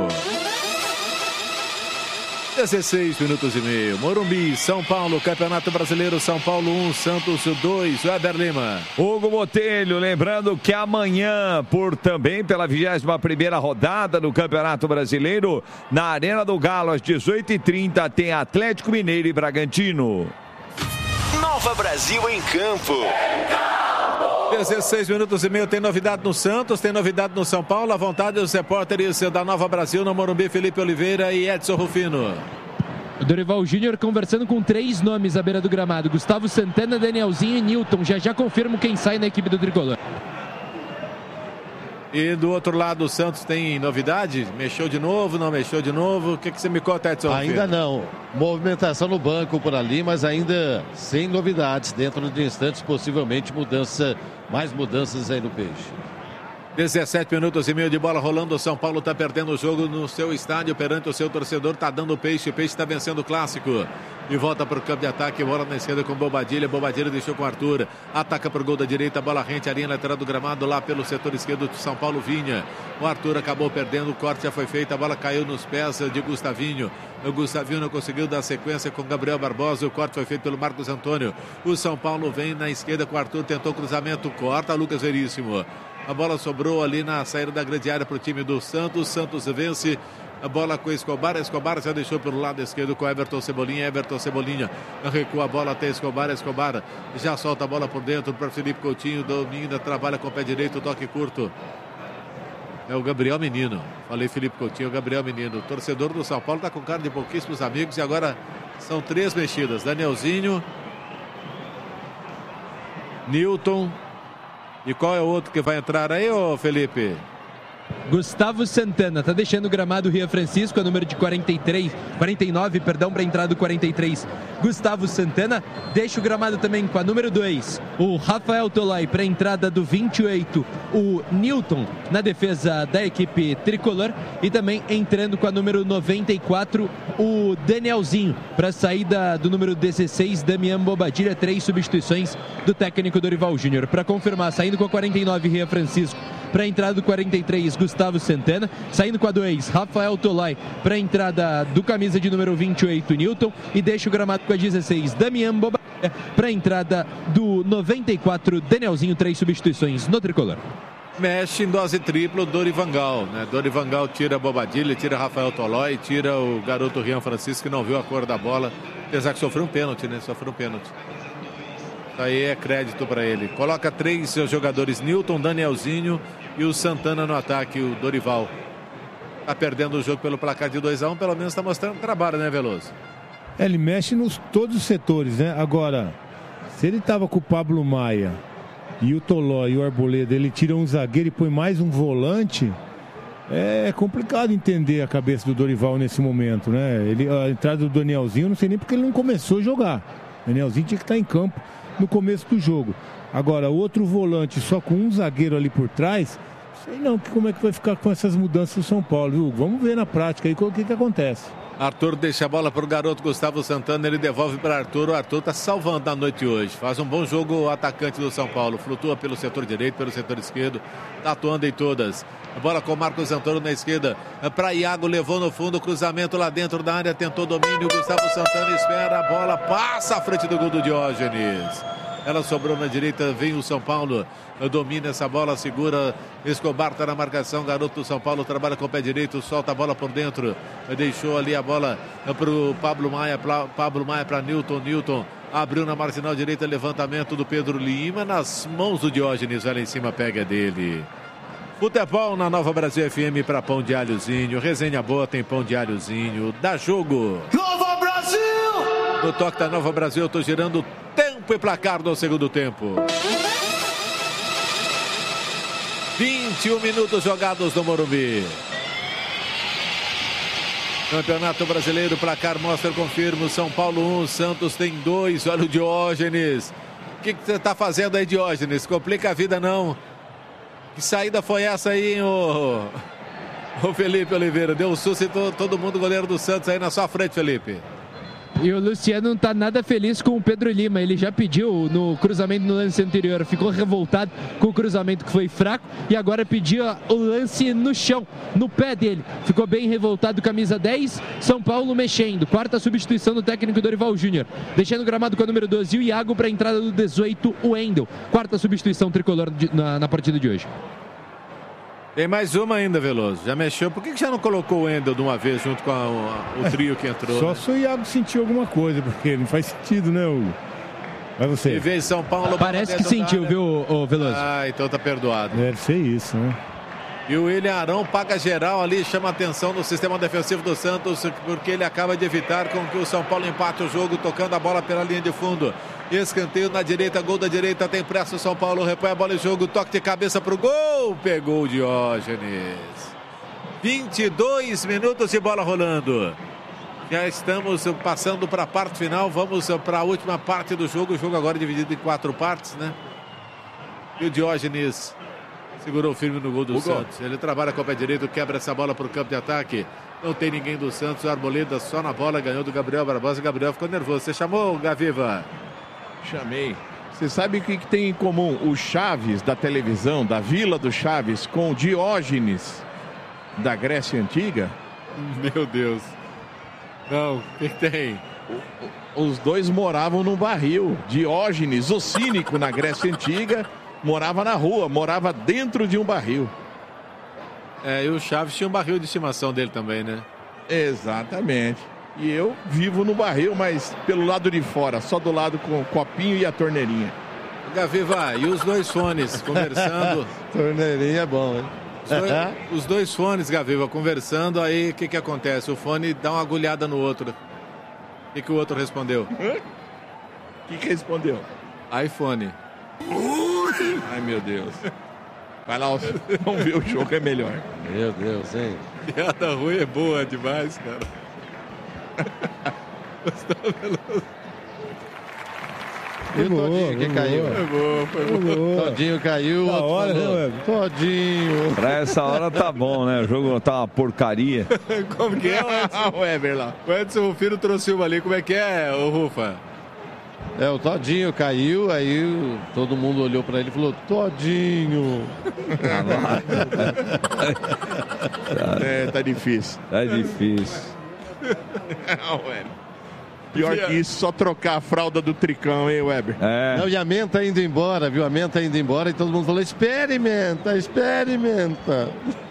dezesseis minutos e meio. Morumbi, São Paulo, Campeonato Brasileiro, São Paulo um, Santos dois. Weber Lima.
Hugo Botelho, lembrando que amanhã, por também pela vigésima primeira rodada do Campeonato Brasileiro, na Arena do Galo, às dezoito e trinta, tem Atlético Mineiro e Bragantino.
Nova Brasil em campo.
dezesseis minutos e meio, tem novidade no Santos, tem novidade no São Paulo, à vontade dos repórteres da Nova Brasil, no Morumbi, Felipe Oliveira e Edson Rufino.
O Dorival Júnior conversando com três nomes à beira do gramado, Gustavo Santana, Danielzinho e Newton, já já confirmo quem sai na equipe do Tricolor.
E do outro lado, o Santos tem novidade? Mexeu de novo, não mexeu de novo? O que, que você me conta, Edson?
Ainda não. Movimentação no banco por ali, mas ainda sem novidades. Dentro de instantes, possivelmente mudança, mais mudanças aí no Peixe.
dezessete minutos e meio de bola rolando. O São Paulo está perdendo o jogo no seu estádio perante o seu torcedor. Está dando o Peixe. O Peixe está vencendo o clássico. E volta para o campo de ataque. Bola na esquerda com Bobadilha. Bobadilha deixou com Arthur. Ataca para o gol da direita. Bola rente. A linha lateral do gramado lá pelo setor esquerdo de São Paulo. Vinha. O Arthur acabou perdendo. O corte já foi feito. A bola caiu nos pés de Gustavinho. O Gustavinho não conseguiu dar sequência com Gabriel Barbosa. O corte foi feito pelo Marcos Antônio. O São Paulo vem na esquerda com o Arthur. Tentou cruzamento. Corta. Lucas Veríssimo. A bola sobrou ali na saída da grande área para o time do Santos. Santos vence. A bola com Escobar. Escobar já deixou pelo lado esquerdo com Everton Cebolinha. Everton Cebolinha recua a bola até Escobar. Escobar já solta a bola por dentro para Felipe Coutinho. Domina, trabalha com o pé direito, toque curto. É o Gabriel Menino. Falei Felipe Coutinho, o Gabriel Menino. O torcedor do São Paulo está com cara de pouquíssimos amigos. E agora são três mexidas. Danielzinho, Newton. E qual é o outro que vai entrar aí, ô Felipe?
Gustavo Santana, tá deixando o gramado Ria Francisco, a número de quarenta e três, quarenta e nove, perdão, para a entrada do quarenta e três, Gustavo Santana. Deixa o gramado também com a número dois, o Rafael Tolói, para a entrada do vinte e oito, o Newton, na defesa da equipe tricolor. E também entrando com a número noventa e quatro, o Danielzinho, para a saída do número dezesseis, Damian Bobadilha. Três substituições do técnico Dorival Júnior. Para confirmar, saindo com a quarenta e nove, Ria Francisco, para a entrada do quarenta e três, Gustavo Santana. Saindo com a dois, Rafael Tolói, para a entrada do camisa de número vinte e oito, Newton. E deixa o gramado com a dezesseis, Damian Bobadilha, para a entrada do noventa e quatro, Danielzinho. Três substituições no tricolor.
Mexe em dose tripla o Dorivangal, né? Dorivangal tira a Bobadilha, tira Rafael Tolói, tira o garoto Rian Francisco, que não viu a cor da bola, apesar que sofreu um pênalti, né? Sofreu um pênalti. Aí é crédito para ele. Coloca três jogadores, Newton, Danielzinho e o Santana no ataque, o Dorival. Tá perdendo o jogo pelo placar de dois a um, pelo menos está mostrando trabalho, né, Veloso?
É, ele mexe nos todos os setores, né? Agora, se ele tava com o Pablo Maia e o Tolói e o Arboleda, ele tira um zagueiro e põe mais um volante, é complicado entender a cabeça do Dorival nesse momento, né? Ele, a entrada do Danielzinho, eu não sei nem porque ele não começou a jogar. O Danielzinho tinha que estar em campo no começo do jogo. Agora, outro volante só com um zagueiro ali por trás, sei não como é que vai ficar com essas mudanças do São Paulo, viu? Vamos ver na prática aí o que, que acontece.
Arthur deixa a bola para o garoto Gustavo Santana, ele devolve para Arthur. O Arthur está salvando a noite hoje. Faz um bom jogo o atacante do São Paulo. Flutua pelo setor direito, pelo setor esquerdo. Está atuando em todas. A bola com o Marcos Antônio na esquerda. Para Iago, levou no fundo, cruzamento lá dentro da área, tentou domínio. Gustavo Santana espera, a bola passa à frente do gol do Diógenes. Ela sobrou na direita, vem o São Paulo, domina essa bola, segura, Escobar está na marcação, garoto do São Paulo trabalha com o pé direito, solta a bola por dentro, deixou ali a bola para o Pablo Maia, pra, Pablo Maia para Newton, Newton abriu na marginal direita, levantamento do Pedro Lima, nas mãos do Diógenes, olha em cima, pega dele. Futebol na Nova Brasil F M para pão de alhozinho, resenha boa, tem pão de alhozinho, dá jogo.
Nova Brasil!
No toque da Nova Brasil, eu estou girando tempo e placar do segundo tempo. vinte e um minutos jogados no Morumbi. Campeonato Brasileiro, placar mostra, confirma, São Paulo um, Santos tem dois, olha o Diógenes. O que você está fazendo aí, Diógenes? Complica a vida não. Que saída foi essa aí, hein, ô, ô Felipe Oliveira? Deu um susto em todo, todo mundo, goleiro do Santos aí na sua frente, Felipe.
E o Luciano não está nada feliz com o Pedro Lima. Ele já pediu no cruzamento no lance anterior. Ficou revoltado com o cruzamento que foi fraco. E agora pediu o lance no chão, no pé dele. Ficou bem revoltado, camisa dez. São Paulo mexendo. Quarta substituição do técnico Dorival Júnior. Deixando o gramado com a número doze, o Iago, para a entrada do dezoito, o Wendel. Quarta substituição tricolor de, na, na partida de hoje.
Tem mais uma ainda, Veloso. Já mexeu. Por que que já não colocou o Wendel de uma vez junto com a, a, o trio que entrou?
Só
né?
se o Iago sentiu alguma coisa, porque não faz sentido, né, Hugo? Mas você.
E vem São Paulo.
Parece que sentiu, viu, o Veloso?
Ah, então tá perdoado.
Deve ser isso, né?
E o William Arão paga geral ali, chama atenção no sistema defensivo do Santos, porque ele acaba de evitar com que o São Paulo empate o jogo, tocando a bola pela linha de fundo. Escanteio na direita, gol da direita, tem pressa o São Paulo, repõe a bola em jogo, toque de cabeça pro gol, pegou o Diógenes. vinte e dois minutos de bola rolando. Já estamos passando para a parte final, vamos para a última parte do jogo, o jogo agora é dividido em quatro partes, né? E o Diógenes segurou firme no gol do Santos. Ele trabalha com o pé direito, quebra essa bola para o campo de ataque. Não tem ninguém do Santos, o Arboleda só na bola, ganhou do Gabriel Barbosa. Gabriel ficou nervoso. Você chamou, Gaviva?
Chamei. Você sabe o que, que tem em comum o Chaves da televisão, da Vila do Chaves, com o Diógenes da Grécia Antiga?
Meu Deus. Não, o que tem?
Os dois moravam num barril. Diógenes, o cínico na Grécia Antiga, morava na rua, morava dentro de um barril.
É, e o Chaves tinha um barril de estimação dele também, né?
Exatamente. E eu vivo no barril, mas pelo lado de fora, só do lado com o copinho e a torneirinha.
Gaviva, e os dois fones conversando?
Torneirinha é bom, hein?
Os dois, os dois fones, Gaviva, conversando, aí o que que acontece? O fone dá uma agulhada no outro. O que que o outro respondeu?
O que que respondeu?
iPhone.
Ai, meu Deus. Vai lá, vamos ver o jogo, é melhor.
Meu Deus, hein?
Piada ruim é boa demais, cara.
E o Todinho que caiu?
Foi bom, foi bom.
Todinho caiu.
Da hora, né, Web?
Todinho.
Pra essa hora tá bom, né? O jogo tá uma porcaria.
Como que é, Edson?
O Weber lá.
O Edson Rufino trouxe uma ali. Como é que é, ô Rufa?
É, o Todinho caiu, aí todo mundo olhou pra ele e falou, Todinho.
É, tá difícil.
Tá difícil.
Weber. Pior que isso, só trocar a fralda do Tricão, hein, Weber?
É.
Não, e a Menta indo embora, viu? A Menta indo embora e todo mundo falou, experimenta, experimenta.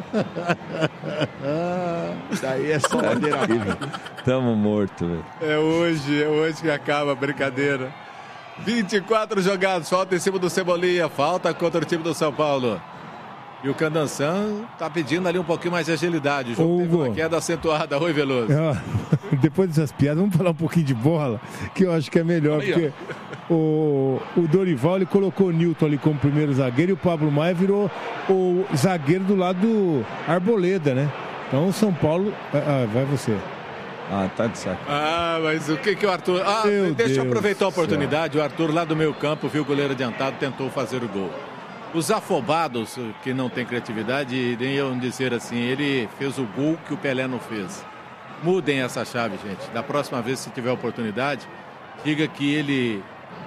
Daí é só ladeira abaixo.
Tamo morto, velho.
É hoje, é hoje que acaba a brincadeira. vinte e quatro jogados, falta em cima do Cebolinha, falta contra o time do São Paulo. E o Candançan tá pedindo ali um pouquinho mais de agilidade. O jogo teve uma queda acentuada. Oi, Veloso.
É, depois dessas piadas, vamos falar um pouquinho de bola, que eu acho que é melhor,
Aí,
porque o, o Dorival ele colocou o Newton ali como primeiro zagueiro e o Pablo Maia virou o zagueiro do lado do Arboleda, né? Então o São Paulo... Ah, vai você.
Ah, tá de saco.
Ah, mas o que que o Arthur... Ah,
Meu
deixa
Deus
eu aproveitar a oportunidade.
céu.
O Arthur lá do meio campo, viu o goleiro adiantado, tentou fazer o gol. Os afobados, que não tem criatividade, iriam dizer assim, ele fez o gol que o Pelé não fez. Mudem essa chave, gente. Da próxima vez, se tiver oportunidade, diga que ele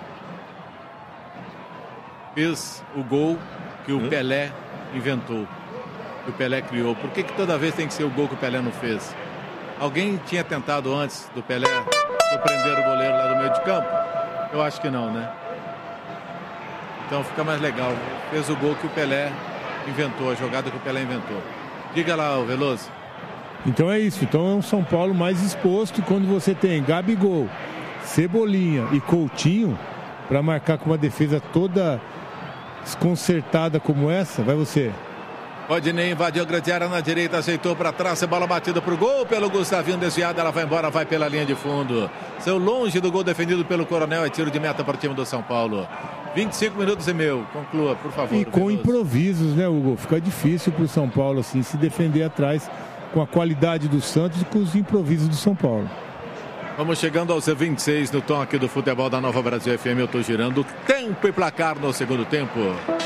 fez o gol que o Pelé inventou, que o Pelé criou. Por que que toda vez tem que ser o gol que o Pelé não fez? Alguém tinha tentado antes do Pelé surpreender o goleiro lá do meio de campo? Eu acho que não, né? Então fica mais legal. Fez o gol que o Pelé inventou, a jogada que o Pelé inventou. Diga lá, o Veloso.
Então é isso. Então é um São Paulo mais exposto. Quando você tem Gabigol, Cebolinha e Coutinho para marcar com uma defesa toda desconcertada como essa, vai você.
Rodinei invadiu a grande área na direita, aceitou para trás, bola batida pro gol pelo Gustavinho, desviada, ela vai embora, vai pela linha de fundo. Saiu longe do gol defendido pelo Coronel, é tiro de meta para o time do São Paulo. vinte e cinco minutos e meio, conclua, por favor.
E com
Veloso.
improvisos, né, Hugo? Fica difícil pro São Paulo assim se defender atrás com a qualidade do Santos e com os improvisos do São Paulo.
Vamos chegando aos vinte e seis no tom aqui do futebol da Nova Brasil F M. Eu tô girando tempo e placar no segundo tempo.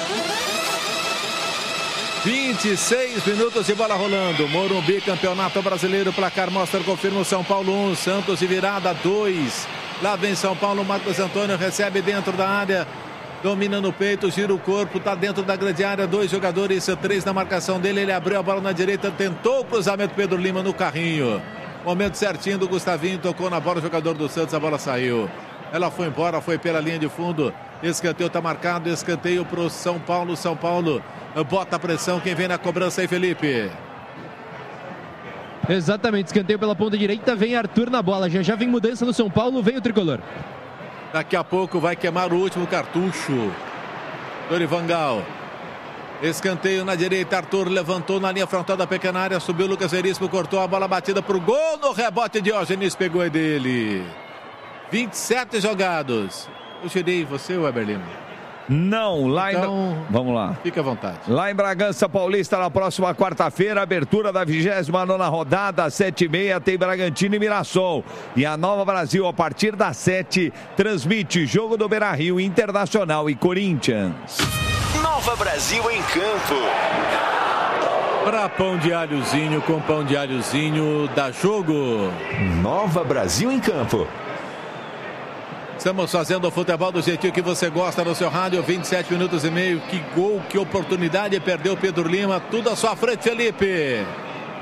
vinte e seis minutos de bola rolando. Morumbi, Campeonato Brasileiro. Placar mostra, confirma o São Paulo um, Santos de virada dois. Lá vem São Paulo, Marcos Antônio recebe dentro da área. Domina no peito, gira o corpo, tá dentro da grande área. Dois jogadores, três na marcação dele. Ele abriu a bola na direita, tentou o cruzamento. Pedro Lima no carrinho. Momento certinho do Gustavinho, tocou na bola o jogador do Santos, a bola saiu. Ela foi embora, foi pela linha de fundo. Escanteio tá marcado, escanteio pro São Paulo. São Paulo bota a pressão, quem vem na cobrança aí, Felipe?
Exatamente, escanteio pela ponta direita, vem Arthur na bola. Já já vem mudança no São Paulo, vem o tricolor.
Daqui a pouco vai queimar o último cartucho. Dorivangal. Escanteio na direita, Arthur levantou na linha frontal da pequena área, subiu Lucas Veríssimo, cortou a bola batida pro gol, no rebote Diógenes pegou aí dele. vinte e sete jogados. Eu tirei você, Weber Lima?
Não, lá
então,
em... Vamos lá.
Fica à vontade.
Lá em Bragança Paulista, na próxima quarta-feira, abertura da vigésima nona rodada, às sete e meia, tem Bragantino e Mirassol. E a Nova Brasil, a partir das sete, transmite jogo do Beira-Rio, Internacional e Corinthians.
Nova Brasil em campo.
Para pão de alhozinho, com pão de alhozinho, dá jogo.
Nova Brasil em campo.
Estamos fazendo o futebol do jeitinho que você gosta no seu rádio, vinte e sete minutos e meio. Que gol, que oportunidade, perdeu Pedro Lima. Tudo à sua frente, Felipe.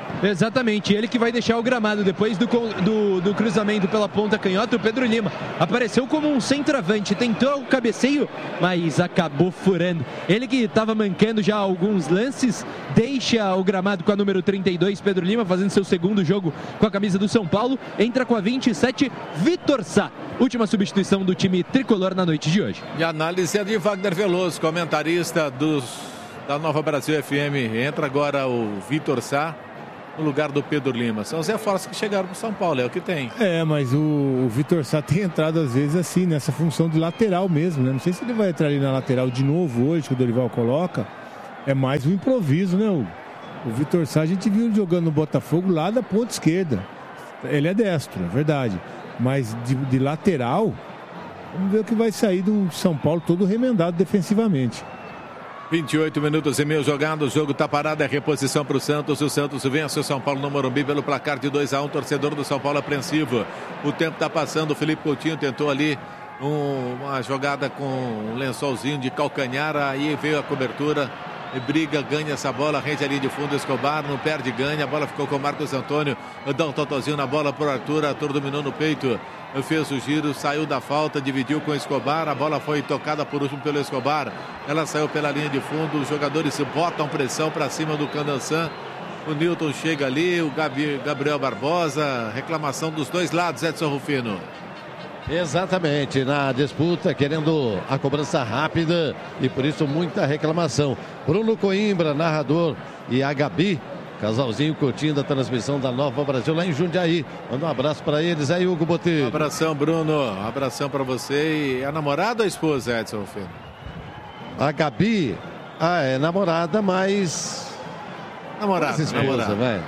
Exatamente, ele que vai deixar o gramado depois do, do, do cruzamento pela ponta canhota. O Pedro Lima apareceu como um centroavante, tentou o cabeceio, mas acabou furando. Ele que estava mancando já alguns lances, deixa o gramado com a número trinta e dois, Pedro Lima, fazendo seu segundo jogo com a camisa do São Paulo. Entra com a vinte e sete, Vitor Sá, última substituição do time tricolor na noite de hoje.
E a análise é de Wagner Veloso, comentarista dos, da Nova Brasil F M. Entra agora o Vitor Sá no lugar do Pedro Lima. São os reforços que chegaram para o São Paulo, é o que tem.
É, mas o, o Vitor Sá tem entrado às vezes assim, nessa função de lateral mesmo, né? Não sei se ele vai entrar ali na lateral de novo hoje, que o Dorival coloca. É mais um improviso, né? O, o Vitor Sá, a gente viu ele jogando no Botafogo lá da ponta esquerda. Ele é destro, é verdade. Mas de, de lateral, vamos ver o que vai sair do São Paulo todo remendado defensivamente.
vinte e oito minutos e meio jogado, o jogo está parado, é reposição para o Santos. O Santos vence o São Paulo no Morumbi pelo placar de dois a um, torcedor do São Paulo apreensivo. O tempo está passando, o Felipe Coutinho tentou ali um, uma jogada com um lençolzinho de calcanhar, aí veio a cobertura, e briga, ganha essa bola, rende ali de fundo, Escobar, não perde, ganha, a bola ficou com o Marcos Antônio, dá um totozinho na bola para o Arthur, Arthur dominou no peito, fez o giro, saiu da falta, dividiu com o Escobar, a bola foi tocada por último pelo Escobar, ela saiu pela linha de fundo, os jogadores se botam pressão para cima do Candançã, o Newton chega ali, o Gabi, Gabriel Barbosa, reclamação dos dois lados, Edson Rufino.
Exatamente, na disputa, querendo a cobrança rápida e por isso muita reclamação. Bruno Coimbra, narrador, e a Gabi, casalzinho curtindo a transmissão da Nova Brasil lá em Jundiaí. Manda um abraço para eles aí, Hugo Botelho.
Um abração, Bruno, um abração para você. E a namorada ou a esposa, Edson Filho?
A Gabi, ah, é namorada, mas...
Namorada,
mas esposa,
namorada.
vai.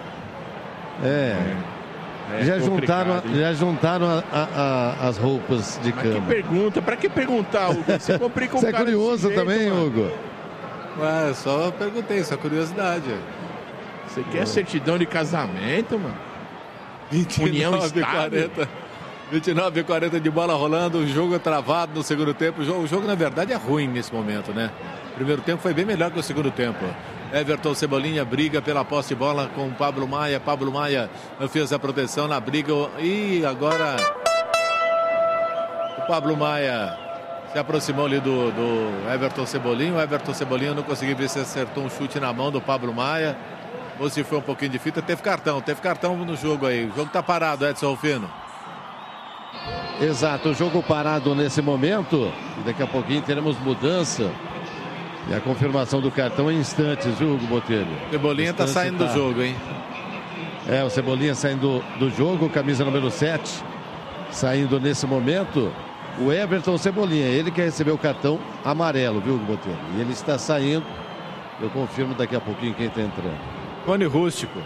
É... É já, juntaram, já juntaram a, a, a, as roupas de
Mas
cama.
que pergunta? Pra que perguntar, Hugo? Você complica um
Você é
cara
curioso
desse jeito,
também,
mano.
Hugo?
Ué, só perguntei, só curiosidade.
Você quer certidão de casamento, mano? União estável.
vinte e nove e quarenta de bola rolando, o jogo é travado no segundo tempo. O jogo, o jogo, na verdade, é ruim nesse momento, né? O primeiro tempo foi bem melhor que o segundo tempo. Everton Cebolinha briga pela posse de bola com o Pablo Maia. Pablo Maia fez a proteção na briga. E agora o Pablo Maia se aproximou ali do, do Everton Cebolinha. O Everton Cebolinha não conseguiu ver se acertou um chute na mão do Pablo Maia ou se foi um pouquinho de fita. Teve cartão, teve cartão no jogo aí. O jogo tá parado, Edson Rufino.
Exato, o jogo parado nesse momento. E daqui a pouquinho teremos mudança. E a confirmação do cartão em instantes, viu, Hugo Botelho?
Cebolinha está saindo tá... do jogo, hein?
É, o Cebolinha saindo do jogo, camisa número sete. Saindo nesse momento, o Everton Cebolinha. Ele que recebeu o cartão amarelo, viu, Hugo Botelho? E ele está saindo. Eu confirmo daqui a pouquinho quem está entrando.
Rony Rústico.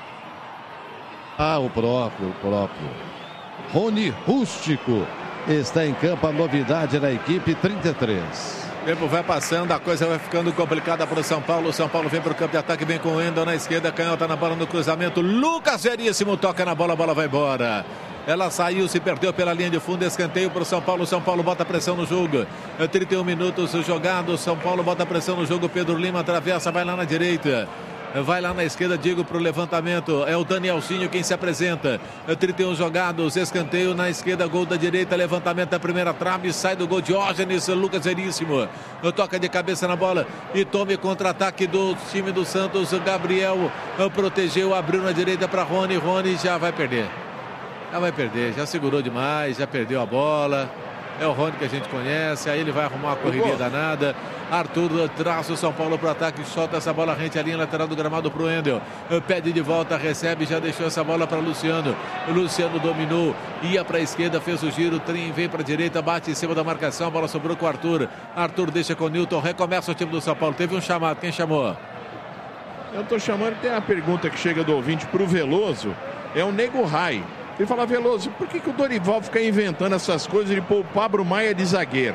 Ah, o próprio, o próprio. Rony Rústico está em campo, a novidade na equipe, trinta e três.
O tempo vai passando, a coisa vai ficando complicada para o São Paulo. O São Paulo vem para o campo de ataque, vem com o Wendel na esquerda, canhota na bola no cruzamento. Lucas Veríssimo toca na bola, a bola vai embora. Ela saiu, se perdeu pela linha de fundo, escanteio para o São Paulo. O São Paulo bota pressão no jogo. trinta e um minutos jogado, São Paulo bota pressão no jogo. Pedro Lima atravessa, vai lá na direita. Vai lá na esquerda, Diego, para o levantamento. É o Danielzinho quem se apresenta. trinta e um jogados, escanteio na esquerda, gol da direita, levantamento da primeira trave, sai do gol Diógenes, Lucas Veríssimo. Toca de cabeça na bola e tome contra-ataque do time do Santos. Gabriel protegeu, abriu na direita para Rony. Rony já vai perder. Já vai perder, já segurou demais, já perdeu a bola. É o Rony que a gente conhece, aí ele vai arrumar uma correria danada. Arthur traça o São Paulo para o ataque, solta essa bola rente à linha lateral do gramado para o Wendel. Pede de volta, recebe, já deixou essa bola para Luciano. O Luciano dominou, ia para a esquerda, fez o giro, trem, vem para a direita, bate em cima da marcação, a bola sobrou com o Arthur. Arthur deixa com o Newton, recomeça o time do São Paulo. Teve um chamado, quem chamou?
Eu estou chamando, tem uma pergunta que chega do ouvinte para o Veloso, é o Nego Rai. Ele fala, Veloso, por que, que o Dorival fica inventando essas coisas de pôr o Pablo Maia de zagueiro?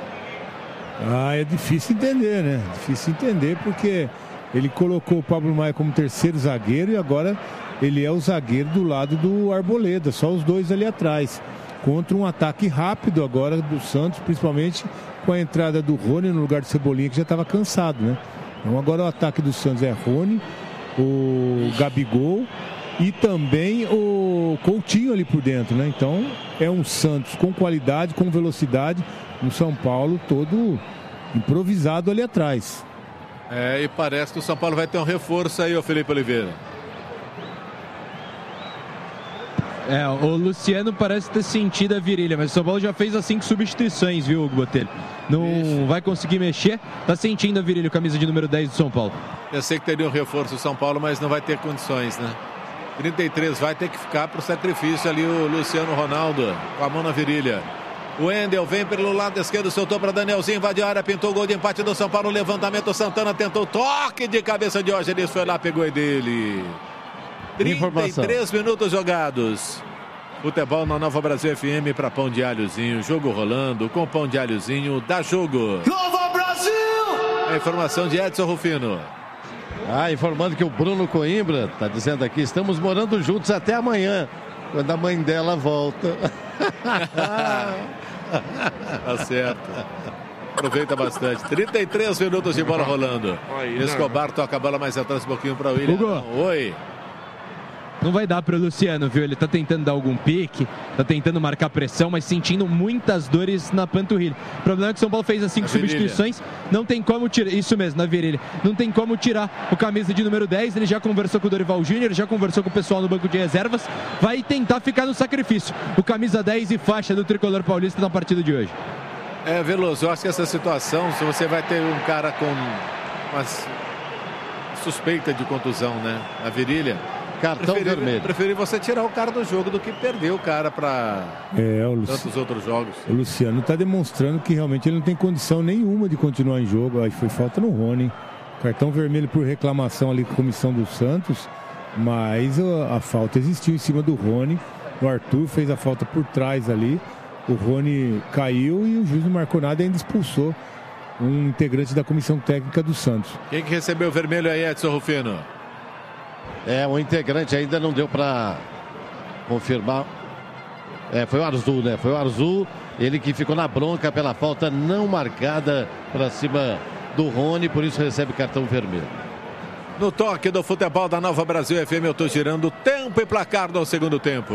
Ah, é difícil entender, né? Difícil entender porque ele colocou o Pablo Maia como terceiro zagueiro e agora ele é o zagueiro do lado do Arboleda, só os dois ali atrás. Contra um ataque rápido agora do Santos, principalmente com a entrada do Rony no lugar do Cebolinha, que já estava cansado, né? Então agora o ataque do Santos é Rony, o Gabigol e também o Coutinho ali por dentro, né? Então é um Santos com qualidade, com velocidade, um São Paulo todo improvisado ali atrás.
É, e parece que o São Paulo vai ter um reforço aí, ô Felipe Oliveira.
É, o Luciano parece ter sentido a virilha, mas o São Paulo já fez as cinco substituições, viu, Hugo Botelho? Não Ixi. vai conseguir mexer, tá sentindo a virilha, camisa de número dez do São Paulo.
Eu sei que teria um reforço do São Paulo, mas não vai ter condições, né? trinta e três vai ter que ficar pro sacrifício ali o Luciano Ronaldo, com a mão na virilha. O Wendel vem pelo lado esquerdo, soltou para Danielzinho, invadiu a área, pintou o gol de empate do São Paulo, levantamento, Santana tentou toque de cabeça de Diógenes, foi lá, pegou e dele. trinta e três minutos jogados. Futebol na Nova Brasil F M para Pão de Alhozinho, jogo rolando, com Pão de Alhozinho, dá jogo.
Nova Brasil!
A informação de Edson Rufino.
Ah, informando que o Bruno Coimbra está dizendo aqui, estamos morando juntos até amanhã, quando a mãe dela volta.
Tá certo. Aproveita bastante. trinta e três minutos de bola rolando. Escobar toca a bola mais atrás um pouquinho para o William.
Hugo.
Oi.
Não vai dar para o Luciano, viu? Ele tá tentando dar algum pique, tá tentando marcar pressão, mas sentindo muitas dores na panturrilha. O problema é que o São Paulo fez as cinco substituições, não tem como tirar, isso mesmo, na virilha, não tem como tirar o camisa de número dez, ele já conversou com o Dorival Júnior, já conversou com o pessoal no banco de reservas, vai tentar ficar no sacrifício. O camisa dez e faixa do tricolor paulista na partida de hoje.
É, Veloso, eu acho que essa situação, se você vai ter um cara com uma suspeita de contusão, né, na virilha,
cartão
preferi,
vermelho.
Preferi você tirar o cara do jogo do que perder o cara para
é,
tantos outros jogos.
O Luciano está demonstrando que realmente ele não tem condição nenhuma de continuar em jogo. Aí foi falta no Rony. Cartão vermelho por reclamação ali com a comissão do Santos. Mas a, a falta existiu em cima do Rony. O Arthur fez a falta por trás ali. O Rony caiu e o juiz não marcou nada e ainda expulsou um integrante da comissão técnica do Santos.
Quem que recebeu o vermelho aí, Edson Rufino?
É, o integrante ainda não deu para confirmar. É, foi o Arzu, né? Foi o Arzu, ele que ficou na bronca pela falta não marcada para cima do Rony, por isso recebe cartão vermelho.
No toque do futebol da Nova Brasil F M, eu estou girando tempo e placar no segundo tempo.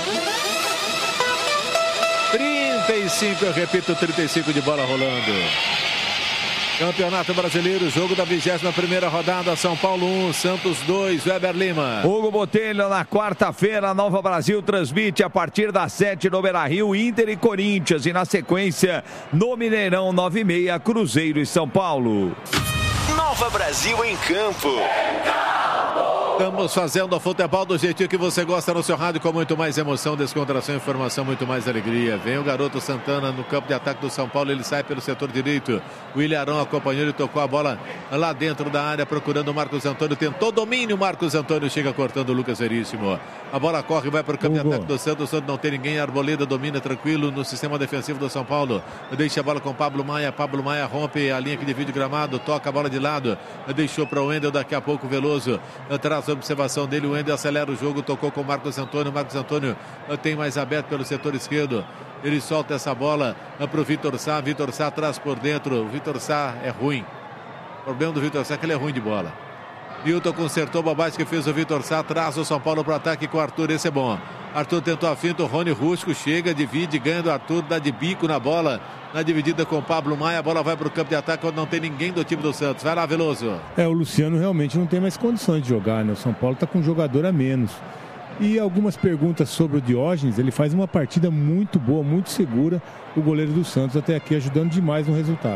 trinta e cinco, eu repito, trinta e cinco de bola rolando. Campeonato Brasileiro, jogo da vigésima primeira rodada, São Paulo um, Santos dois, Weber Lima.
Hugo Botelho, na quarta-feira, a Nova Brasil transmite a partir das sete no Beira-Rio, Inter e Corinthians. E na sequência, no Mineirão, nove e meia, Cruzeiro e São Paulo.
Nova Brasil em campo.
Estamos fazendo o futebol do jeitinho que você gosta no seu rádio, com muito mais emoção, descontração, informação, muito mais alegria. Vem o garoto Santana no campo de ataque do São Paulo, ele sai pelo setor direito. O Ilharão acompanhou, ele tocou a bola lá dentro da área, procurando o Marcos Antônio, tentou domínio, Marcos Antônio chega cortando o Lucas Veríssimo. A bola corre, vai para o campo Hugo. de ataque do Santos, o Santos não tem ninguém, Arboleda domina tranquilo no sistema defensivo do São Paulo. Deixa a bola com Pablo Maia, Pablo Maia rompe a linha que divide o gramado, toca a bola de lado, deixou para o Wendel, daqui a pouco Veloso traz a observação dele, o Wendel acelera o jogo, tocou com o Marcos Antônio, Marcos Antônio tem mais aberto pelo setor esquerdo, ele solta essa bola para o Vitor Sá, Vitor Sá traz por dentro, o Vitor Sá é ruim, o problema do Vitor Sá é que ele é ruim de bola. Nilton consertou a bobagem que fez o Vitor Sá, traz o São Paulo para o ataque com o Arthur, esse é bom. Arthur tentou a finta, o Rony Rusco chega, divide, ganha do Arthur, dá de bico na bola, na dividida com o Pablo Maia, a bola vai para o campo de ataque quando não tem ninguém do time do Santos. Vai lá, Veloso.
É, o Luciano realmente não tem mais condições de jogar, né? O São Paulo está com um jogador a menos. E algumas perguntas sobre o Diógenes, ele faz uma partida muito boa, muito segura, o goleiro do Santos até aqui ajudando demais no resultado.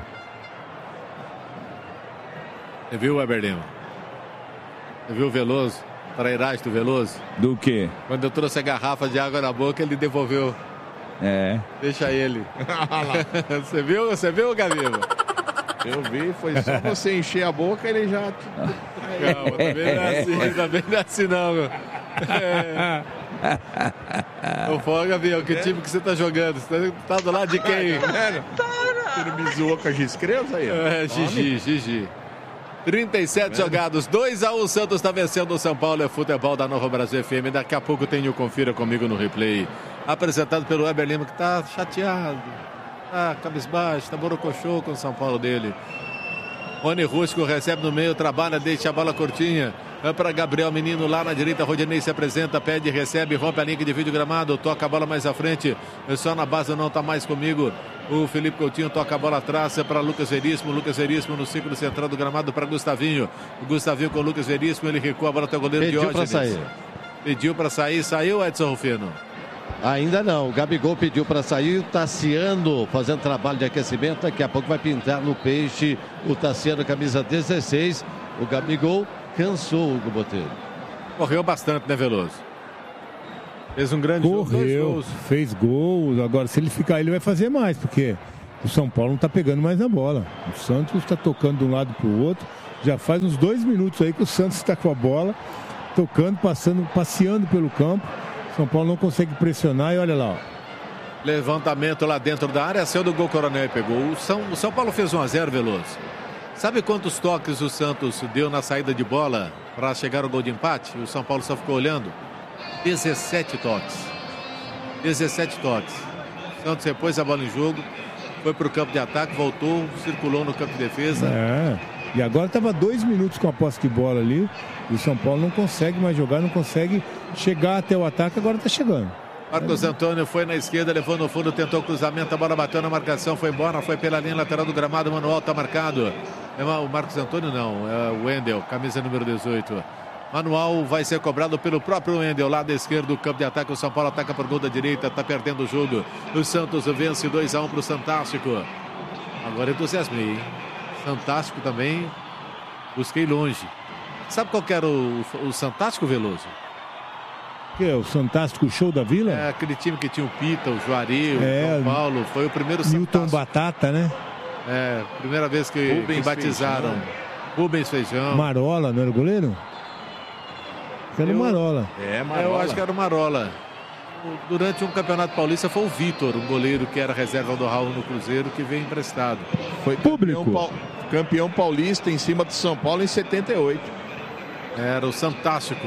Você viu, Weber Lima? Você viu o Veloso? Trairagem do Veloso?
Do quê?
Quando eu trouxe a garrafa de água na boca, ele devolveu.
É.
Deixa ele. Você viu? Você viu, Gaviva?
Eu vi, foi só você encher a boca, ele já...
Calma, também não é assim, também não é assim não, meu. É. Ô, Foga, Gavião, que time que você tá jogando? Você tá do lado de quem?
Você não me zoou com a Giscrevos aí?
É, Gigi, Gigi. trinta e sete jogados, dois a um, Santos está vencendo o São Paulo, é futebol da Nova Brasil F M, daqui a pouco tem o Confira Comigo no replay, apresentado pelo Weber Lima, que está chateado, tá cabisbaixo, tá borocochô com o São Paulo dele. Rony Rusco recebe no meio, trabalha, deixa a bola curtinha. É para Gabriel Menino lá na direita. Rodinei se apresenta, pede, recebe, rompe a linha de vídeo gramado, toca a bola mais à frente. Só na base não está mais comigo. O Felipe Coutinho toca a bola atrás para Lucas Veríssimo. Lucas Veríssimo no círculo central do gramado para Gustavinho. O Gustavinho com o Lucas Veríssimo, ele recua a bola até o goleiro
Pediu
Diógenes.
para sair.
Pediu para sair, saiu Edson Rufino?
Ainda não, o Gabigol pediu para sair, o Tassiano fazendo trabalho de aquecimento, daqui a pouco vai pintar no peixe o Tassiano, camisa dezesseis. O Gabigol cansou o Hugo Botelho.
Correu bastante, né, Veloso? Fez um grande
Correu,
jogo. Correu,
fez gols. Agora, se ele ficar, ele vai fazer mais, porque o São Paulo não está pegando mais na bola. O Santos está tocando de um lado para o outro. Já faz uns dois minutos aí que o Santos está com a bola, tocando, passando, passeando pelo campo. São Paulo não consegue pressionar e olha lá. Ó.
Levantamento lá dentro da área, saiu do gol Coronel e pegou. O São, o São Paulo fez um a zero, Veloso. Sabe quantos toques o Santos deu na saída de bola para chegar ao gol de empate? O São Paulo só ficou olhando. dezessete toques. dezessete toques. O Santos repôs a bola em jogo, foi para o campo de ataque, voltou, circulou no campo de defesa.
É. E agora estava dois minutos com a posse de bola ali. E o São Paulo não consegue mais jogar, não consegue chegar até o ataque, agora está chegando.
Marcos Antônio foi na esquerda, levou no fundo, tentou o cruzamento, a bola bateu na marcação, foi embora, foi pela linha lateral do gramado, o Manuel está marcado. É o Marcos Antônio não, é o Wendel, camisa número dezoito. Manual vai ser cobrado pelo próprio Wendel, lado esquerdo do campo de ataque. O São Paulo ataca por gol da direita, está perdendo o jogo. O Santos vence dois a um para o Santástico. Agora entusiasmei, hein? Santástico também, busquei longe. Sabe qual que era o, o Santástico, Veloso?
Que é o Santástico Show da Vila?
É aquele time que tinha o Pita, o Juari, o
é,
São Paulo. Foi o primeiro
Milton
Santástico.
Batata, né?
É, primeira vez que, que batizaram. Feijão. Rubens Feijão.
Marola, não era o goleiro? Era o Marola.
É, Marola. Eu acho que era o Marola. Durante um campeonato paulista foi o Vitor, um goleiro que era reserva do Raul no Cruzeiro, que veio emprestado.
Foi público. Campeão, campeão paulista em cima do São Paulo em setenta e oito.
Era o Santástico.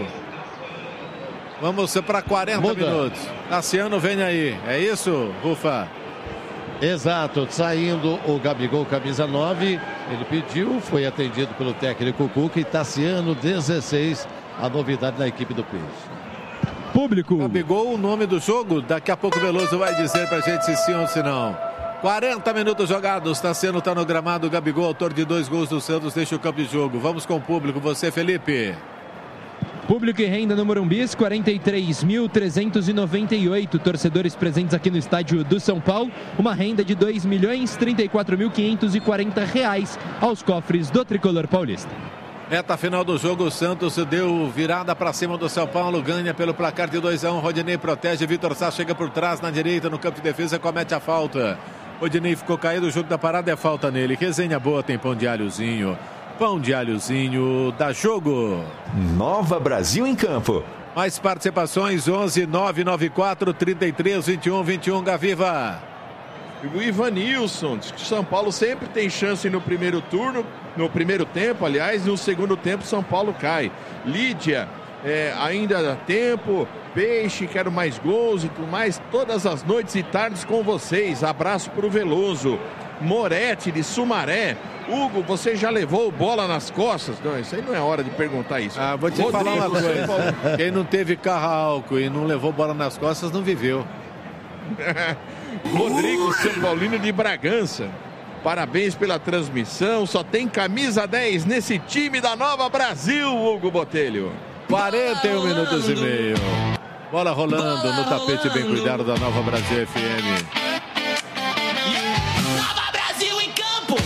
Vamos para quarenta
Muda.
minutos. Tassiano vem aí. É isso, Rufa?
Exato. Saindo o Gabigol, camisa nove. Ele pediu, foi atendido pelo técnico Cuca. E Tassiano, dezesseis. A novidade na equipe do Peixe.
Público.
Gabigol, o nome do jogo. Daqui a pouco o Veloso vai dizer pra gente se sim ou se não. quarenta minutos jogados. Tassiano tá no gramado. Gabigol, autor de dois gols do Santos, deixa o campo de jogo. Vamos com o público. Você, Felipe.
Público e renda no Morumbi, quarenta e três mil trezentos e noventa e oito torcedores presentes aqui no estádio do São Paulo. Uma renda de dois milhões trinta e quatro mil quinhentos e quarenta reais aos cofres do Tricolor Paulista.
Reta final do jogo, o Santos deu virada para cima do São Paulo, ganha pelo placar de dois a um. Rodinei protege, Vitor Sá chega por trás na direita no campo de defesa, comete a falta. Rodinei ficou caído, o jogo da parada é falta nele. Resenha boa, tem pão de alhozinho. Pão de alhozinho, dá jogo.
Nova Brasil em campo.
Mais participações, onze nove nove quatro, trinta e três, vinte e um, vinte e um, Gaviva.
O Ivanilson diz que o São Paulo sempre tem chance no primeiro turno, no primeiro tempo, aliás, no segundo tempo São Paulo cai. Lídia, é, ainda dá tempo. Peixe, quero mais gols e tudo mais. Todas as noites e tardes com vocês. Abraço pro Veloso. Moretti de Sumaré. Hugo, você já levou bola nas costas? Não, isso aí não é hora de perguntar isso.
Ah, vou te
Rodrigo,
falar uma coisa. Quem não teve carro a álcool e não levou bola nas costas não viveu.
Rodrigo São Paulino de Bragança. Parabéns pela transmissão. Só tem camisa dez nesse time da Nova Brasil, Hugo Botelho.
quarenta e um minutos e meio. Bola rolando no tapete bem cuidado da Nova Brasil F M.
Nova Brasil em campo.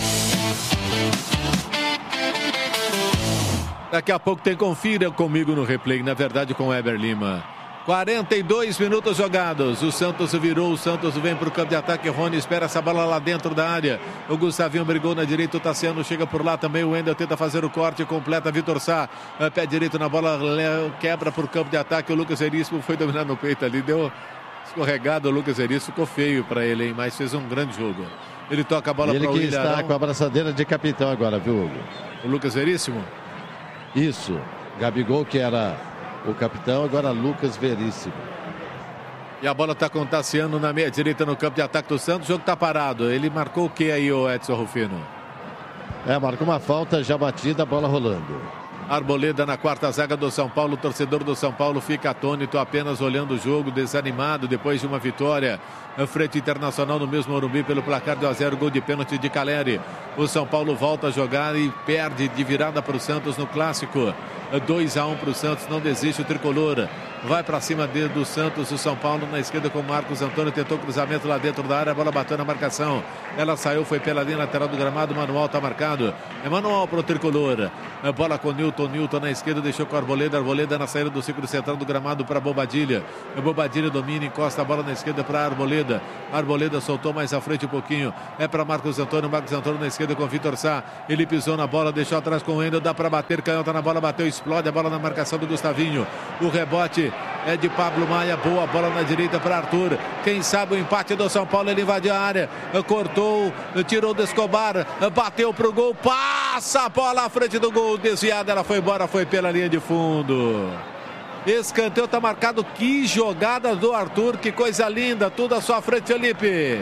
Daqui a pouco tem Confira comigo no replay, na verdade com o Eber Lima. quarenta e dois minutos jogados. O Santos virou, o Santos vem para o campo de ataque. Rony espera essa bola lá dentro da área. O Gustavinho brigou na direita, o Tassiano chega por lá também. O Wendel tenta fazer o corte, completa. Vitor Sá, pé direito na bola, quebra para o campo de ataque. O Lucas Veríssimo foi dominar no peito ali, deu escorregado. O Lucas Veríssimo ficou feio para ele, hein? Mas fez um grande jogo. Ele toca a bola para o
Ele que
Ilharão.
está com a abraçadeira de capitão agora, viu, Hugo?
O Lucas Veríssimo?
Isso. Gabigol, que era o capitão, agora Lucas Veríssimo.
E a bola está com o Tassiano na meia direita no campo de ataque do Santos. O jogo está parado. Ele marcou o que aí, o Edson Rufino?
É, marca uma falta, já batida, bola rolando.
Arboleda na quarta zaga do São Paulo. O torcedor do São Paulo fica atônito, apenas olhando o jogo, desanimado depois de uma vitória frente Internacional no mesmo Morumbi pelo placar de um a zero, gol de pênalti de Caleri. O São Paulo volta a jogar e perde de virada para o Santos no clássico. dois a um para o Santos, não desiste o tricolor. Vai para cima dele do Santos, o São Paulo na esquerda com o Marcos Antônio, tentou cruzamento lá dentro da área, a bola bateu na marcação. Ela saiu, foi pela linha lateral do gramado, Manuel está marcado. É manual para o tricolor. A bola com o Newton, Newton na esquerda, deixou com a Arboleda, Arboleda na saída do círculo central do gramado para Bobadilha. A Bobadilha domina, encosta a bola na esquerda para a Arboleda. Arboleda soltou mais à frente um pouquinho. É para Marcos Antônio, Marcos Antônio na esquerda com o Vitor Sá. Ele pisou na bola, deixou atrás com o Wendel, dá para bater, canhota na bola, bateu, explode a bola na marcação do Gustavinho. O rebote é de Pablo Maia, boa bola na direita para Arthur. Quem sabe o empate do São Paulo, ele invadiu a área, cortou, tirou do Escobar, bateu pro gol, passa a bola à frente do gol, desviada, ela foi embora, foi pela linha de fundo. Escanteio está marcado, que jogada do Arthur, que coisa linda, tudo à sua frente, Felipe.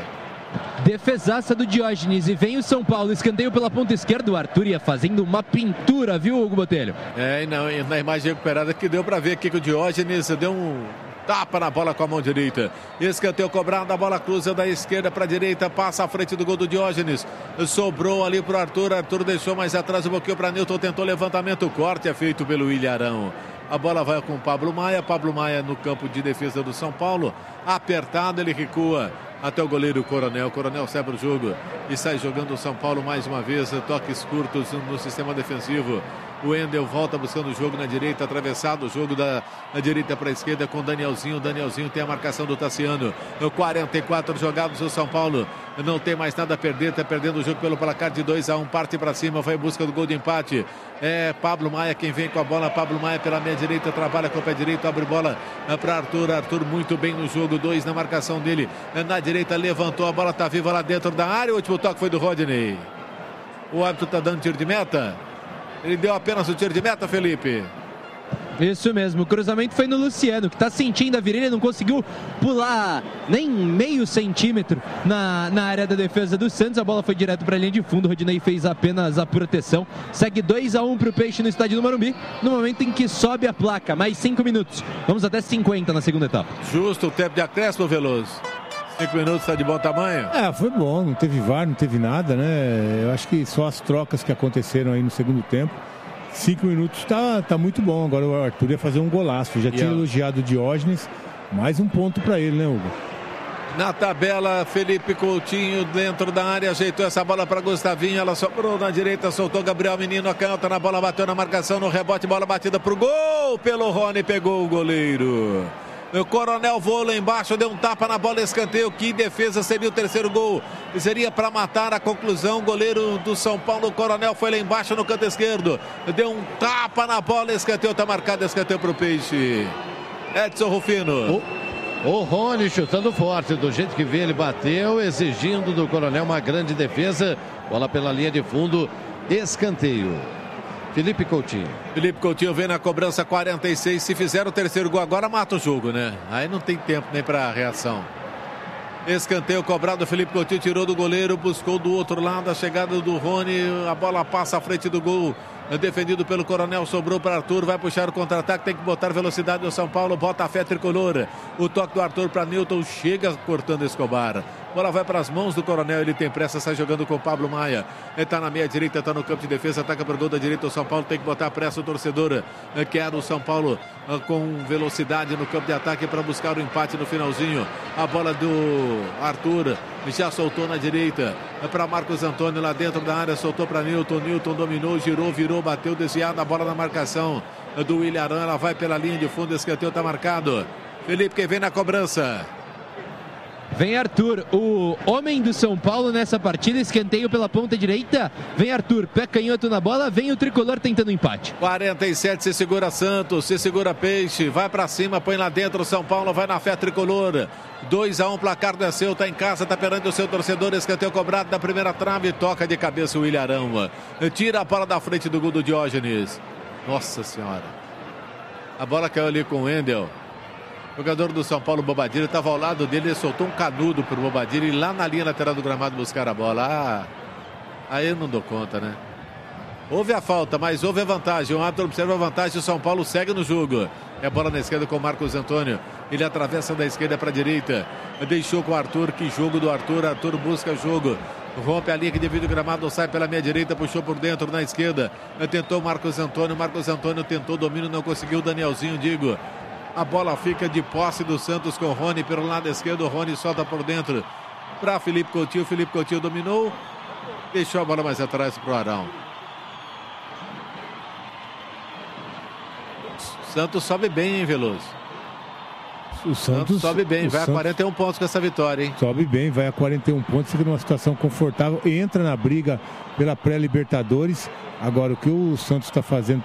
Defesaça do Diógenes e vem o São Paulo, escanteio pela ponta esquerda, o Arthur ia fazendo uma pintura, viu, Hugo Botelho?
É, e não, e na imagem recuperada que deu para ver aqui que o Diógenes deu um tapa na bola com a mão direita. Escanteio cobrado, a bola cruza da esquerda para a direita, passa à frente do gol do Diógenes. Sobrou ali para o Arthur, Arthur deixou mais atrás um pouquinho para Newton, tentou levantamento, o corte é feito pelo Ilharão. A bola vai com o Pablo Maia, Pablo Maia no campo de defesa do São Paulo, apertado, ele recua até o goleiro Coronel. Coronel sai para o jogo e sai jogando o São Paulo mais uma vez, toques curtos no sistema defensivo. O Wendel volta buscando o jogo na direita, atravessado o jogo da, da direita para a esquerda com o Danielzinho. Danielzinho tem a marcação do Tassiano. No quarenta e quatro jogados, o São Paulo não tem mais nada a perder, está perdendo o jogo pelo placar de dois a um, parte para cima, vai em busca do gol de empate. É Pablo Maia quem vem com a bola, Pablo Maia pela meia direita, trabalha com o pé direito, abre bola para Arthur, Arthur muito bem no jogo, dois na marcação dele, na direita levantou, a bola está viva lá dentro da área, o último toque foi do Rodney. O árbitro está dando tiro de meta? Ele deu apenas o tiro de meta, Felipe.
Isso mesmo, o cruzamento foi no Luciano, que está sentindo a virilha, não conseguiu pular nem meio centímetro na, na área da defesa do Santos. A bola foi direto para a linha de fundo, o Rodinei fez apenas a proteção. Segue dois a um para o Peixe no estádio do Morumbi, no momento em que sobe a placa, mais cinco minutos. Vamos até cinquenta na segunda etapa.
Justo o tempo de acréscimo, Veloso. Cinco minutos está de bom tamanho?
É, foi bom, não teve V A R, não teve nada, né? Eu acho que só as trocas que aconteceram aí no segundo tempo. Cinco minutos tá, tá muito bom. Agora o Arthur ia fazer um golaço. Já tinha elogiado o Diógenes. Mais um ponto para ele, né, Hugo?
Na tabela, Felipe Coutinho dentro da área, ajeitou essa bola para Gustavinho, ela sobrou na direita, soltou Gabriel Menino, a canhota na bola, bateu na marcação, no rebote, bola batida pro gol, pelo Rony, pegou o goleiro. O Coronel voou lá embaixo, deu um tapa na bola, escanteio. Que defesa, seria o terceiro gol. Seria para matar a conclusão. O goleiro do São Paulo, o Coronel, foi lá embaixo no canto esquerdo. Deu um tapa na bola, escanteio. Está marcado, escanteio para o Peixe. Edson Rufino.
O, o Rony chutando forte, do jeito que vê, ele bateu, exigindo do Coronel uma grande defesa. Bola pela linha de fundo, escanteio. Felipe Coutinho.
Felipe Coutinho vem na cobrança, quarenta e seis. Se fizer o terceiro gol agora, mata o jogo, né? Aí não tem tempo nem para reação. Escanteio cobrado, Felipe Coutinho tirou do goleiro, buscou do outro lado a chegada do Rony. A bola passa à frente do gol. Defendido pelo Coronel, sobrou para Arthur, vai puxar o contra-ataque, tem que botar velocidade no São Paulo, bota a fé tricolor. O toque do Arthur para Newton, chega cortando Escobar. Bola vai para as mãos do Coronel, ele tem pressa, sai jogando com o Pablo Maia. Ele está na meia direita, está no campo de defesa, ataca para o gol da direita. O São Paulo tem que botar pressa, o torcedor quer o São Paulo com velocidade no campo de ataque para buscar o empate no finalzinho. A bola do Arthur já soltou na direita para Marcos Antônio lá dentro da área, soltou para Newton. Newton dominou, girou, virou, bateu, desviado a bola na marcação do Ilharão. Ela vai pela linha de fundo, escanteio está marcado. Felipe, quem vem na cobrança?
Vem Arthur, o homem do São Paulo nessa partida, escanteio pela ponta direita. Vem Arthur, pé canhoto na bola, vem o tricolor tentando empate.
quarenta e sete, se segura Santos, se segura Peixe, vai pra cima, põe lá dentro o São Paulo, vai na fé tricolor. dois a um, placar do seu, tá em casa, tá perante o seu torcedor, escanteio cobrado da primeira trave, toca de cabeça o Ilharão. Tira a bola da frente do gol do Diógenes. Nossa Senhora. A bola caiu ali com o Wendel. O jogador do São Paulo, Bobadilha, estava ao lado dele, ele soltou um canudo pro Bobadilha e lá na linha lateral do gramado buscar a bola. Ah, aí eu não dou conta, né? Houve a falta, mas houve a vantagem. O árbitro observa a vantagem. O São Paulo segue no jogo. É bola na esquerda com o Marcos Antônio. Ele atravessa da esquerda para a direita. Deixou com o Arthur. Que jogo do Arthur. Arthur busca jogo. Rompe a linha que divide o gramado. Sai pela meia direita. Puxou por dentro na esquerda. Tentou Marcos Antônio. Marcos Antônio tentou domínio. Não conseguiu. Danielzinho, digo. A bola fica de posse do Santos com o Rony pelo lado esquerdo. O Rony solta por dentro para Felipe Coutinho. Felipe Coutinho dominou. Deixou a bola mais atrás para o Arão. Santos sobe bem, hein, Veloso?
O Santos,
Santos sobe bem, vai
Santos
a quarenta e um pontos com essa vitória, hein?
Sobe bem, vai a quarenta e um pontos, fica numa situação confortável, entra na briga pela pré-Libertadores. Agora, o que o Santos está fazendo